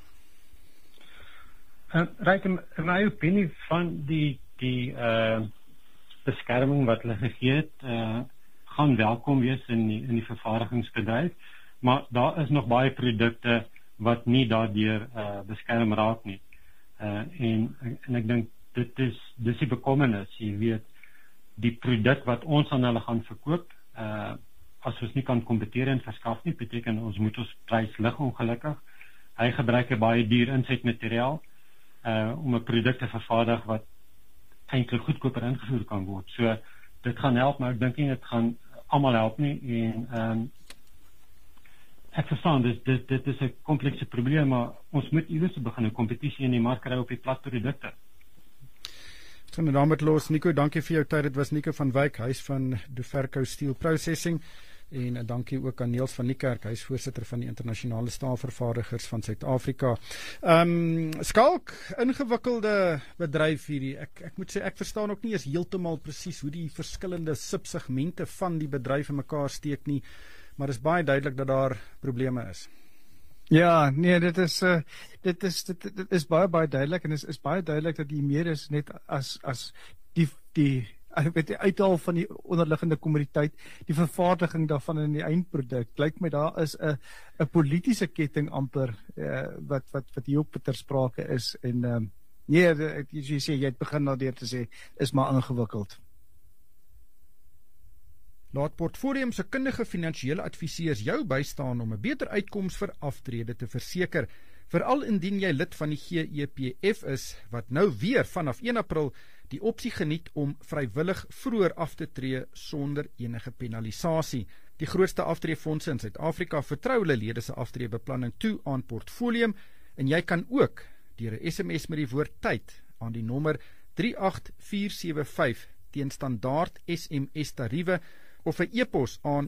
Ryk, in my opinie van die beskerming wat hulle gegee het, gaan welkom wees in die vervaardigingsbedryf, maar daar is nog baie produkte wat nie daardeur beskerm raak nie. En ek dink dit is die bekommernis, jy weet, die produk wat ons aan hulle gaan verkoop, as ons nie kan kompeteer en verskaf nie, beteken ons moet ons prys lig ongelukkig. Hy gebruik 'n baie duur insetmateriaal om 'n produk te vervaardig wat eintlik goedkoper ingevoer kan word. So dit gaan help, maar ek dink nie dit gaan almal help nie. En ek verstaan, dit is 'n komplekse probleem, maar ons moet iewers begin 'n kompetisie in die mark kry op die platprodukte. Ons gaan daarmee los. Nico, dankie vir jou tyd. Dit was Nico van Wyk, hy is van Duferco Steel Processing. En dankie ook aan Niels van Niekerk, hy is voorsitter van die internasionale staalvervaardigers van Suid-Afrika. Skalk, ingewikkelde bedryf hierdie. Ek moet sê, ek verstaan ook nie eens heeltemal presies hoe die verskillende subsegmente van die bedryf in mekaar steek nie, maar is baie duidelik dat daar probleme is. Ja, nee, dit is baie duidelik, en is baie duidelik dat die meer is net as die uithaal van die onderliggende kommoditeit, die vervaardiging daarvan in die eindproduk. Lyk my daar is 'n politieke ketting amper wat hier op ter sprake is, en nee, jy sê, jy het begin daardeur te sê, is maar ingewikkeld. Laat Portfolium se kundige finansiële adviseurs jou bystaan om 'n beter uitkoms vir aftrede te verseker, veral indien jy lid van die GEPF is, wat nou weer vanaf 1 April die opsie geniet om vrywillig vroeër af te tree sonder enige penalisasie. Die grootste aftreefondse in Suid-Afrika vertrou hulle lede se aftreebeplanning toe aan Portfolium, en jy kan ook deur 'n SMS met die woord tyd aan die nommer 38475 teen standaard SMS tariewe of 'n e-pos aan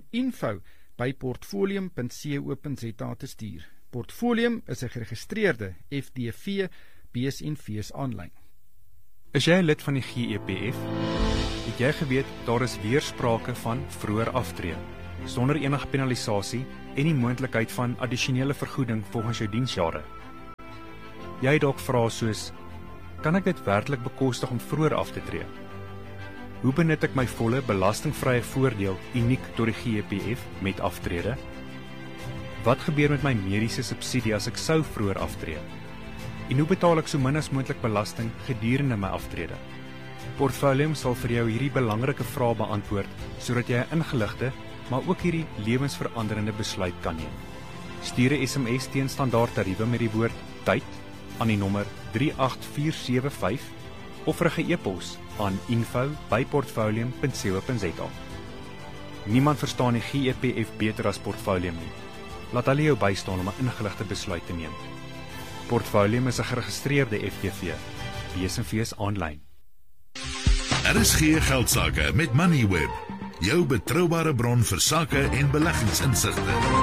info@portfolium.co.za te stuur. Portfolium is 'n geregistreerde FDV BSNV's aanlyn. Is jy 'n lid van die GEPF? Het jy geweet daar is weer sprake van vroeër aftree, sonder enige penalisasie en die moontlikheid van addisionele vergoeding volgens jou diensjare? Jy het dalk vrae soos, kan ek dit werklik bekostig om vroeër af te tree? Hoe benut ek my volle belastingvrye voordeel uniek tot die GEPF met aftrede? Wat gebeur met my mediese subsidie as ek sou vroeër aftree? En hoe betaal ek so min as moontlik belasting gedurende my aftrede? Portfolium sal vir jou hierdie belangrike vrae beantwoord, sodat jy 'n ingeligte, maar ook hierdie lewensveranderende besluit kan neem. Stuur 'n SMS teen standaardtariewe met die woord tyd aan die nommer 38475 of rig 'n e-pos aan info@portfolium.co.za. Niemand verstaan die GEPF beter as Portfolium nie. Laat hulle jou bystaan om 'n ingeligte besluit te neem. Portfolium is 'n geregistreerde FTV. BSNV's aanlyn. RSG Geldsaake met Moneyweb, jou betroubare bron vir sake en beleggingsinsigte.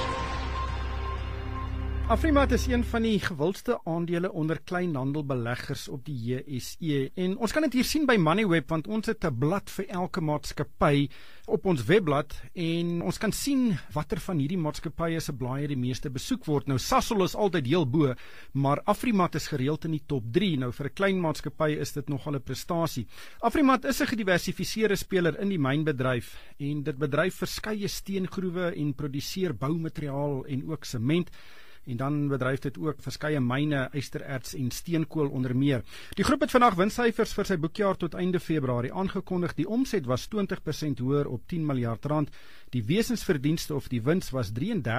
Afrimat is een van die gewildste aandele onder kleinhandelbeleggers op die JSE en ons kan dit hier sien by Moneyweb want ons het 'n blad vir elke maatskappy op ons webblad en ons kan sien watter van hierdie maatskappye se blaaie die meeste besoek word. Nou Sasol is altyd heel bo, maar Afrimat is gereeld in die top 3. Nou vir 'n klein maatskappy is dit nogal 'n prestasie. Afrimat is 'n gediversifiseerde speler in die mynbedryf en dit bedryf verskeie steengroewe en produseer boumateriaal en ook sement. En dan bedryf dit ook verskeie myne, ystererts en steenkool onder meer. Die groep het vandag winssyfers vir sy boekjaar tot einde Februarie aangekondig. Die omset was 20% hoër op 10 miljard rand. Die wesensverdienste of die wins was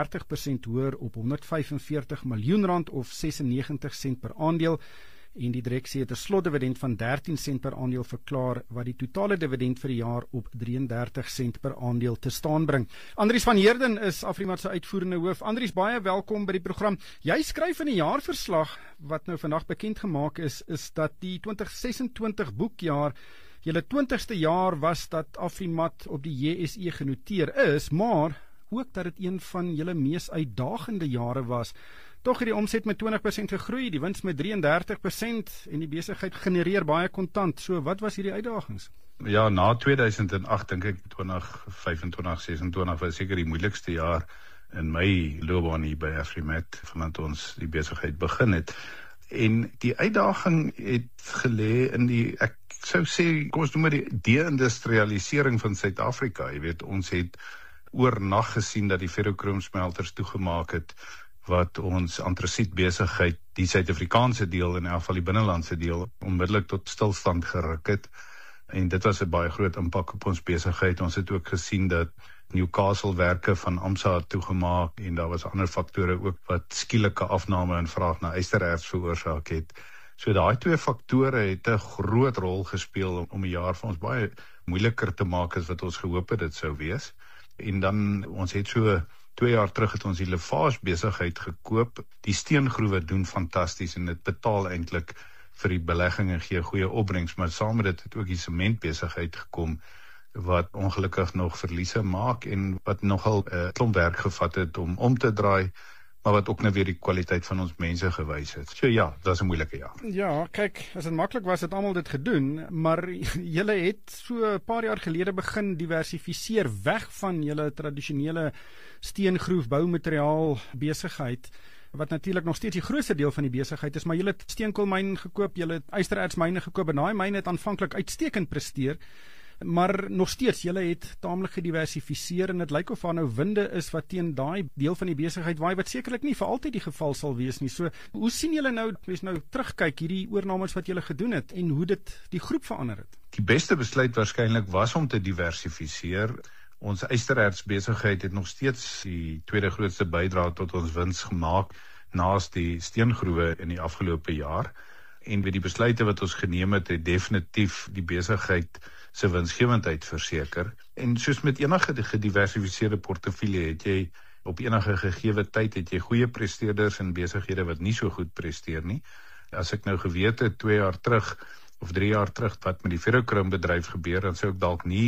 33% hoër op 145 miljoen rand of 96 sent per aandeel. En die direksie het 'n slotdividend van 13 sent per aandeel verklaar, wat die totale dividend vir die jaar op 33 sent per aandeel te staan bring. Andries van Heerden is Afrimat se uitvoerende hoof. Andries, baie welkom by die program. Jy skryf in die jaarverslag wat nou vandag bekend gemaak is dat die 2026 boekjaar julle 20ste jaar was dat Afrimat op die JSE genoteer is, maar ook dat dit een van julle mees uitdagende jare was. Tog het die omset met 20% gegroei, die wins met 33% en die besigheid genereer baie kontant. So wat was hierdie uitdagings? Ja, na 2008 dink ek 2025, 26 was seker die moeilikste jaar in my loopbaan hier by Afrimat vandat ons die besigheid begin het. En die uitdaging het gelê in die, ek sou sê, kom ons noem die de-industrialisering van Suid-Afrika. Jy weet, ons het oornag gesien dat die ferrokroomsmelters toegemaak het, wat ons antrasiet besigheid, die Suid-Afrikaanse deel en in elk geval die binnelandse deel, onmiddellik tot stilstand geruk het. En dit was 'n baie groot impak op ons besigheid. Ons het ook gesien dat Newcastle werke van AMSA toegemaak en daar was ander faktore ook wat skielike afname in vraag na ystererts veroorsaak het. So daai twee faktore het 'n groot rol gespeel om 'n jaar vir ons baie moeiliker te maak as wat ons gehoop het dit sou wees. En dan, ons het so 2 jaar terug het ons die Lafarge besigheid gekoop. Die steengroewe doen fantasties en dit betaal eintlik vir die belegging en gee goeie opbrengs, maar saam met dit het ook die sementbesigheid gekom wat ongelukkig nog verliese maak en wat nogal 'n klomp werk gevat het om te draai, maar wat ook nou weer die kwaliteit van ons mense gewys het. So ja, dit was 'n moeilike jaar. Ja, kyk, as dit maklik was het almal dit gedoen, maar julle het so 'n paar jaar gelede begin diversifiseer weg van julle tradisionele steengroef boumateriaal besigheid, wat natuurlik nog steeds die grootste deel van die besigheid is, maar julle het steenkoolmyn gekoop, julle het ysterertsmyne gekoop en daai myne het aanvanklik uitstekend presteer. Maar nog steeds, julle het taamlik gediversifiseer en dit lyk of daar nou winde is wat teen daai deel van die besigheid waai, wat sekerlik nie vir altyd die geval sal wees nie. So, hoe sien julle nou, as nou terugkyk, hierdie oornames wat julle gedoen het en hoe dit die groep verander het? Die beste besluit waarskynlik was om te diversifiseer. Ons ystererts besigheid het nog steeds die tweede grootste bydrae tot ons wins gemaak naas die steengroewe in die afgelope jaar. En met die besluite wat ons geneem het, het definitief die besigheid se winsgewendheid verseker. En soos met enige gediversifiseerde portefeulje het jy op enige gegeewe tyd het jy goeie presteerders en besighede wat nie so goed presteer nie. As ek nou geweet het 2 jaar terug of 3 jaar terug wat met die ferrokroom bedryf gebeur, dan sou ek dalk nie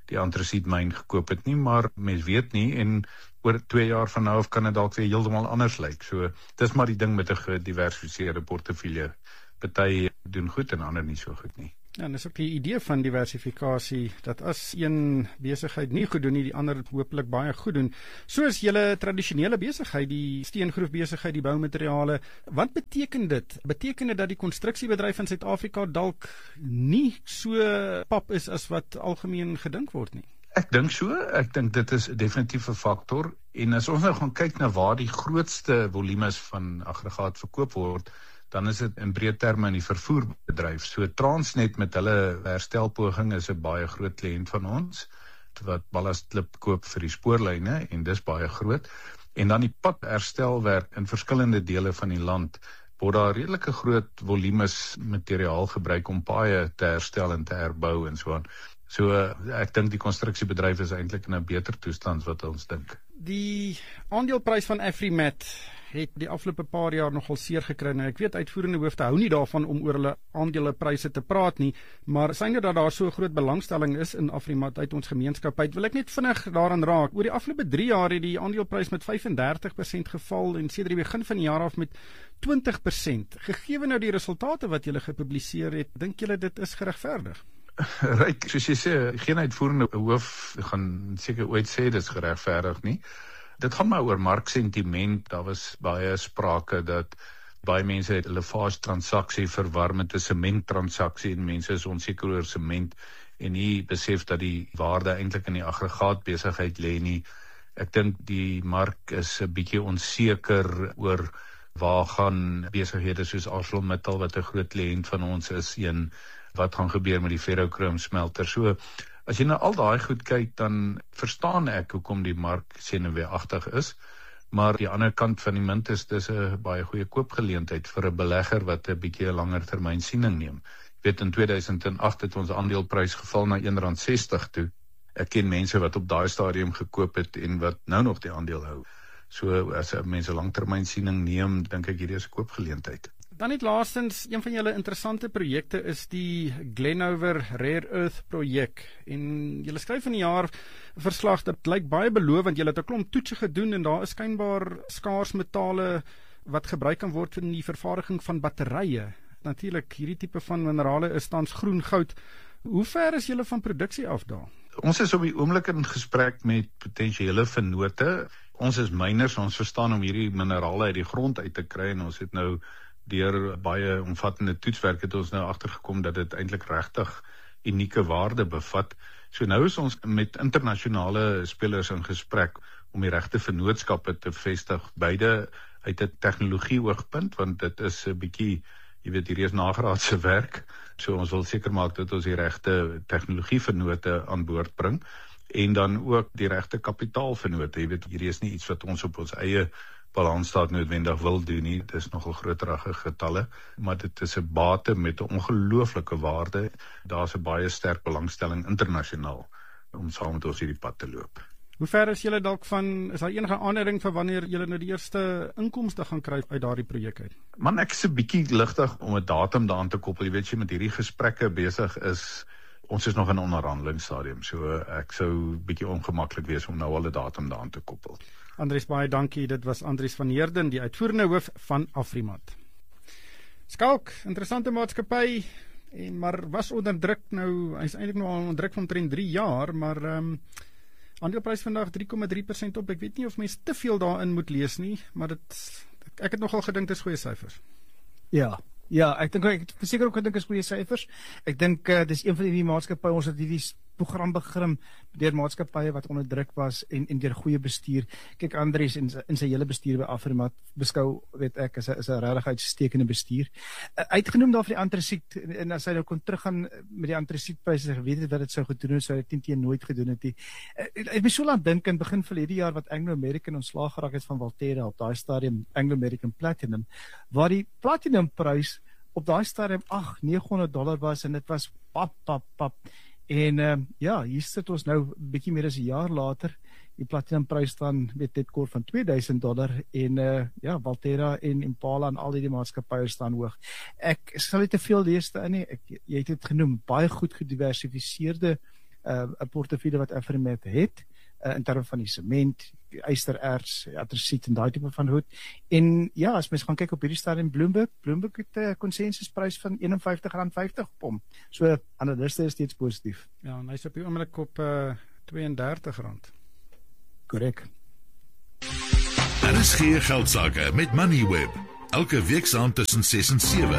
die antrasietmyn gekoop het nie, maar mens weet nie en oor 2 jaar van nou af kan dit dalk weer heeltemal anders lyk. So dis maar die ding met 'n gediversifiseerde portefeulje. Party doen goed en ander nie so goed nie. Ja, en dis ook die idee van diversifikasie, dat as een besigheid nie goed doen nie, die ander hopelik baie goed doen. Soos julle tradisionele besigheid, die steengroef besigheid, die boumateriale, wat beteken dit? Beteken dit dat die konstruksiebedryf in Suid-Afrika dalk nie so pap is as wat algemeen gedink word nie? Ek dink so, ek dink dit is definitief 'n faktor, en as ons nou gaan kyk na waar die grootste volumes van aggregaat verkoop word, dan is dit in breë terme in die vervoerbedryf. So Transnet met hulle herstelpoging is 'n baie groot kliënt van ons, wat ballastklip koop vir die spoorlyne, en dis baie groot. En dan die padherstelwerk in verskillende dele van die land, word daar redelike groot volumes materiaal gebruik om paaie te herstel en te herbou en so aan. So ek dink die konstruksiebedryf is eintlik in 'n beter toestand wat ons dink. Die aandeleprys van Afrimat het die afgelope paar jaar nogal seer gekry. Nou ek weet uitvoerende hoofde hou nie daarvan om oor hulle aandelepryse te praat nie, maar synde dat daar so groot belangstelling is in Afrimat uit ons gemeenskap uit, wil ek net vinnig daaraan raak. Oor die afgelope 3 jaar het die aandeleprys met 35% geval en sedert die begin van die jaar af met 20%. Gegee nou die resultate wat julle gepubliseer het, dink julle dit is geregverdig? Ryk, soos jy sê, geen uitvoerende hoof gaan seker ooit sê dis geregverdig nie. Dit gaan maar oor marksentiment. Daar was baie sprake dat baie mense het hulle fase transaksie verwar met 'n sementtransaksie en mense is onseker oor sement en nie besef dat die waarde eintlik in die aggregaatbesigheid lê nie. Ek dink die mark is 'n bietjie onseker oor waar gaan besighede soos ArcelorMittal wat 'n groot kliënt van ons is, wat gaan gebeur met die ferrokroom smelter. So as jy na al daai goed kyk, dan verstaan ek hoekom die mark senuweeagtig is, maar die ander kant van die munt is dis 'n baie goeie koopgeleentheid vir 'n belegger wat 'n bietjie 'n langer termyn siening neem. Ek weet in 2008 het ons aandeleprys geval na R1.60 toe. Ek ken mense wat op daai stadium gekoop het en wat nou nog die aandeel hou. So as mense langtermyn siening neem, dink ek hierdie is 'n koopgeleentheid. Dan net laastens, een van julle interessante projekte is die Glenover Rare Earth projek. En julle skryf in die jaar verslag dat lyk baie belovend. Julle het 'n klomp toetse gedoen en daar is skynbaar skaars metale wat gebruik kan word in die vervaardiging van batterye. Natuurlik, hierdie tipe van minerale is tans groen goud. Hoe ver is julle van produksie af daar? Ons is op die oomblik in gesprek met potensiële vennote. Ons is myners, ons verstaan om hierdie minerale uit die grond uit te kry en ons het nou deur baie omvattende toetswerk het ons nou agtergekom dat dit eintlik regtig unieke waarde bevat. So nou is ons met internasionale spelers in gesprek om die regte vennootskappe te vestig, beide uit 'n tegnologie oogpunt, want dit is 'n bietjie, jy weet, hierdie is nagraadse werk. So ons wil seker maak dat ons die regte tegnologievennote aan boord bring en dan ook die regte kapitaalvennote. Jy weet, hierdie is nie iets wat ons op ons eie balansstaat noodwendig wil doen nie. Dit is nogal groterige getalle, maar dit is 'n bate met 'n ongelooflike waarde. Daar's 'n baie sterk belangstelling internasionaal om saam met ons hierdie pad te loop. Hoe ver is julle dalk van, is daar enige aanleiding vir wanneer julle nou die eerste inkomste gaan kry uit daardie projek uit? Man, ek is 'n bietjie ligtig om 'n datum daaraan te koppel. Jy weet, jy met hierdie gesprekke besig is, ons is nog in onderhandelingsstadium, so ek sou bietjie ongemaklik wees om nou al 'n datum daaraan te koppel. Andries, baie dankie. Dit was Andries van Heerden, die uitvoerende hoof van Afrimat. Skalk, interessante maatskappy, maar was onder druk nou, hy is eintlik nou al onder druk van omtrent 3 jaar, maar aandeleprys vandag 3,3% op. Ek weet nie of mense te veel daarin moet lees nie, maar ek het nogal gedink dis goeie syfers. Ja, ek het verseker ook gedink is goeie syfers. Ek dink dis een van die maatskappye, ons het hierdie program begin deur maatskappye wat onder druk was en deur goeie bestuur. Kyk, Andries en sy hele bestuur by Afrimat beskou, weet ek, is 'n regtig uitstekende bestuur. Uitgenoem daar vir die antrasiet, en as hy nou kon teruggaan met die antrasietpryse, geweet het wat dit sou gedoen het, sou hy dit nooit gedoen het nie. Ek het so laat dink in begin verlede jaar wat Anglo American ontslaag geraak het van Valterra op daai stadium, Anglo American Platinum, waar die platinumprys op daai stadium $900 was en dit was pap. En hier sit ons nou bietjie meer as 'n jaar later. Die platinumprys staan met dit kort van $2000 en Valterra en Impala en al die maatskappye staan hoog. Ek sal nie te veel lees daarin nie. Jy het dit genoem, baie goed gediversifiseerde 'n portefeulje wat AfriMed het, in terme van die sement, die ystererts, atrasiet en daai tipe van goed. En ja, as mens gaan kyk op hierdie stadium Bloomberg het 'n konsensusprys van R51.50 op hom. So analiste is steeds positief. Ja, en hy's op die oomblik op R32. Korrek. RSG Geldsaake met Moneyweb. Elke week saam tussen 6 en 7.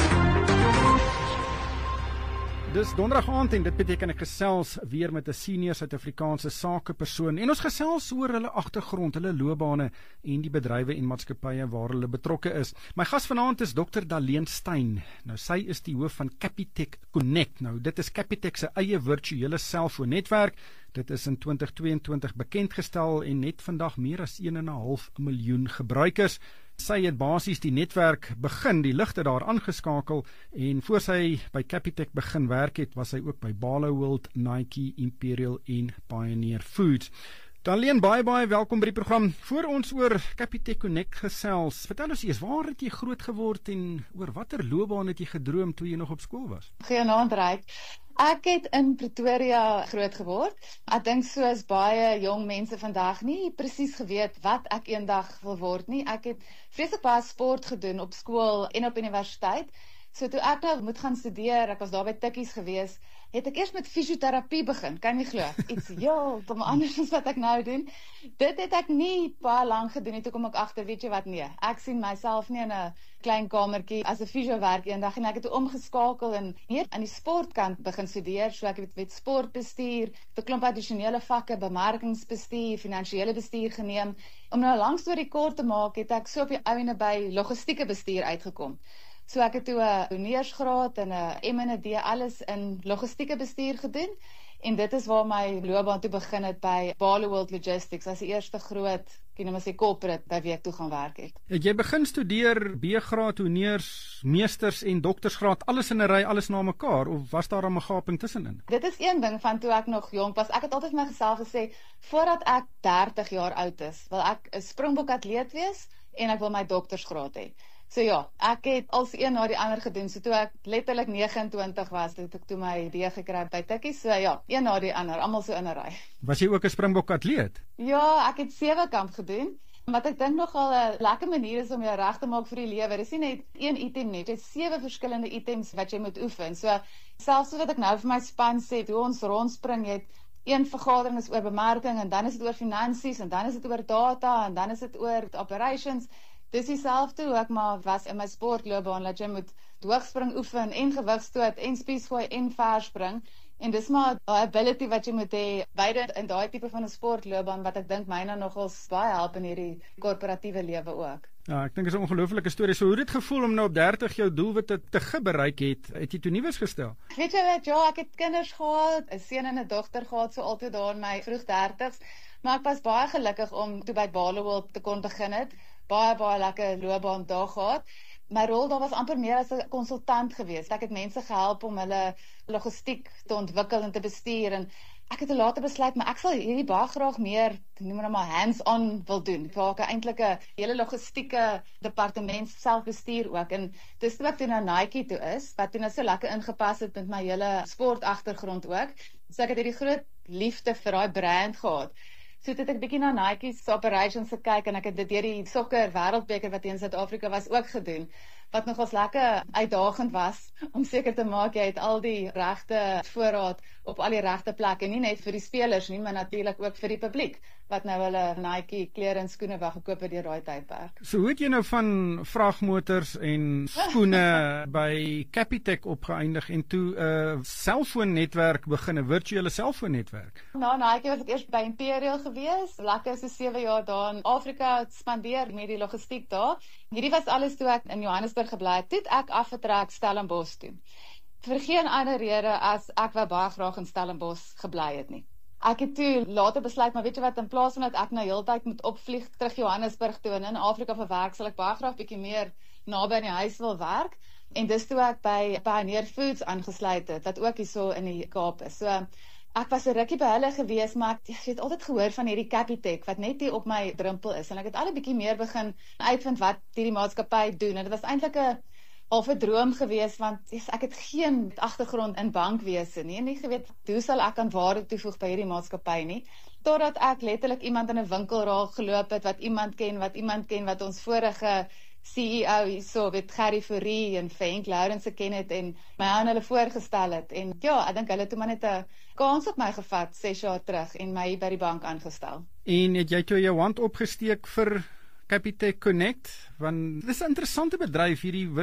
Dis donderdag aand en dit beteken ek gesels weer met 'n senior Suid-Afrikaanse sakepersoon en ons gesels oor hulle agtergrond, hulle loopbane en die bedrywe en maatskappye waar hulle betrokke is. My gas vanaand is Dr. Daleen Steyn. Nou sy is die hoof van Capitec Connect. Nou dit is Capitec se eie virtuele selfoonnetwerk. Dit is in 2022 bekendgestel en net vandag meer as 1,5 miljoen gebruikers. Sy het basies die netwerk begin, die ligte daar aangeskakel en voor sy by Capitec begin werk het, was sy ook by Barloworld, Nike, Imperial en Pioneer Foods. Daleen, baie welkom by die program. Voor ons oor Capitec Connect gesels, vertel ons eers, waar het jy groot geword en oor watter loopbaan het jy gedroom toe jy nog op skool was? Goeienaand, Ryk. Ek het in Pretoria groot geword. Ek dink soos baie jong mense vandag nie presies geweet wat ek eendag wil word nie. Ek het vreeslik baie sport gedoen op skool en op universiteit. So toe ek nou moet gaan studeer, ek was daar by Tikkies gewees, het ek eers met fisioterapie begin, kan jy glo? Iets heeltemal anders as wat ek nou doen. Dit het ek nie baie lank gedoen nie, toe kom ek agter, weet jy wat, nee. Ek sien myself nie in 'n klein kamertjie as 'n fisio werk eendag en ek het toe omgeskakel en hier aan die sportkant begin studeer, so ek het sportbestuur, 'n klomp addisionele vakke, bemarkingsbestuur, finansiële bestuur geneem. Om nou 'n lang storie kort te maak, het ek so op die ouene by logistieke bestuur uitgekom. So ek het toe 'n honeursgraad en 'n M en 'n D alles in logistieke bestuur gedoen en dit is waar my loopbaan toe begin het by Barloworld Logistics as die eerste groot, corporate by wie ek toe gaan werk het. Het jy begin studeer B-graad, honeurs, meesters en doktersgraad, alles in 'n ry, alles na mekaar of was daar 'n gaping tussenin? Dit is een ding van toe ek nog jonk was. Ek het altyd vir myself gesê voordat ek 30 jaar oud is, wil ek 'n Springbok atleet wees en ek wil my doktersgraad hê. So ja, ek het als een na die ander gedoen. So toe ek letterlik 29 was, het ek toe my D gekry by Tikkies. So ja, een na die ander, almal so in 'n ry. Was jy ook 'n Springbok atleet? Ja, ek het 7 kamp gedoen. Wat ek dink nogal 'n lekker manier is om jou reg te maak vir die lewe. Dis nie net een item nie, dit is 7 verskillende items wat jy moet oefen. So selfs so wat ek nou vir my span sê, hoe ons rondspring, jy het een vergadering is oor bemarking en dan is dit oor finansies en dan is dit oor data en dan is dit oor operations. Dis dieselfde hoe ek maar was in my sportloopbaan, dat jy moet hoogspring oefen en gewigstoot en spiesgooi en verspring. En dis maar 'n ability wat jy moet hê, beide in daai tipe van 'n sportloopbaan wat ek dink myne nogals baie help in hierdie korporatiewe lewe ook. Ja, ek dink dit is 'n ongelooflike storie. So hoe het dit gevoel om nou op 30 jou doelwitte te bereik het jy toe nuus gestel? Weet jy wat, ja, ek het kinders gehad, 'n seun en 'n dogter gehad, so altyd daar in my vroeg 30's, maar ek was baie gelukkig om toe by Barloworld te kon begin het. Baie lekker loopbaan daar gehad. My rol daar was amper meer as 'n konsultant geweest. Ek het mense gehelp om hulle logistiek te ontwikkel en te bestuur en ek het later besluit, maar ek sal hierdie baie graag meer, noem maar hands-on wil doen. Waar ek eintlik 'n hele logistieke departement self bestuur ook en dis toe ek toe na Nike toe is, wat toe nou so lekker ingepas het met my hele sportagtergrond ook. So ek het hierdie groot liefde vir daai brand gehad. So het ek bietjie na Nike se operations gekyk en ek het dit deur die sokker wêreldbeker wat in Suid-Afrika was ook gedoen. Wat nogals lekker uitdagend was om seker te maak jy het al die regte voorraad op al die regte plekke, nie net vir die spelers nie, maar natuurlik ook vir die publiek wat nou hulle Nike klere en skoene wou gekoop het deur daai tydperk. So hoe het jy nou van vragmotors en skoene by Capitec opgeëindig en toe 'n selfoonnetwerk begin, 'n virtuele selfoonnetwerk? Nou, Nike was ek eers by Imperial gewees, lekker so 7 jaar daar in Afrika spandeer met die logistiek daar. Hierdie was alles toe ek in Johannesburg gebly het. Toe ek afgetrek Stellenbosch toe. Vir geen ander rede as ek wou baie graag in Stellenbosch gebly het nie. Ek het toe later besluit, maar weet jy wat, in plaas van dat ek nou heeltyd moet opvlieg terug Johannesburg toe en in Afrika vir werk, sal ek baie graag bietjie meer naby aan die huis wil werk. En dis toe ek by Pioneer Foods aangesluit het, wat ook hier so in die Kaap is. So ek was 'n rukkie by hulle gewees, maar ek het altyd gehoor van hierdie Capitec wat net hier op my drempel is en ek het al 'n bietjie meer begin uitvind wat hierdie maatskappy doen en dit was eintlik 'n of 'n droom gewees, want ek het geen agtergrond in bankwese nie, en nie geweet hoe sal ek aan waarde toevoeg by hierdie maatskappy nie, totdat ek letterlik iemand in 'n winkelraad geloop het, wat iemand ken, wat ons vorige CEO hierso, Gerry Fourie en Frank Lawrence ken het, en my aan hulle voorgestel het, en ja, ek dink hulle het toe maar net 'n kans op my gevat, 6 jaar terug, en my by die bank aangestel. En het jy jou hand opgesteek vir Capitec Connect, want dis 'n interessante bedryf, hierdie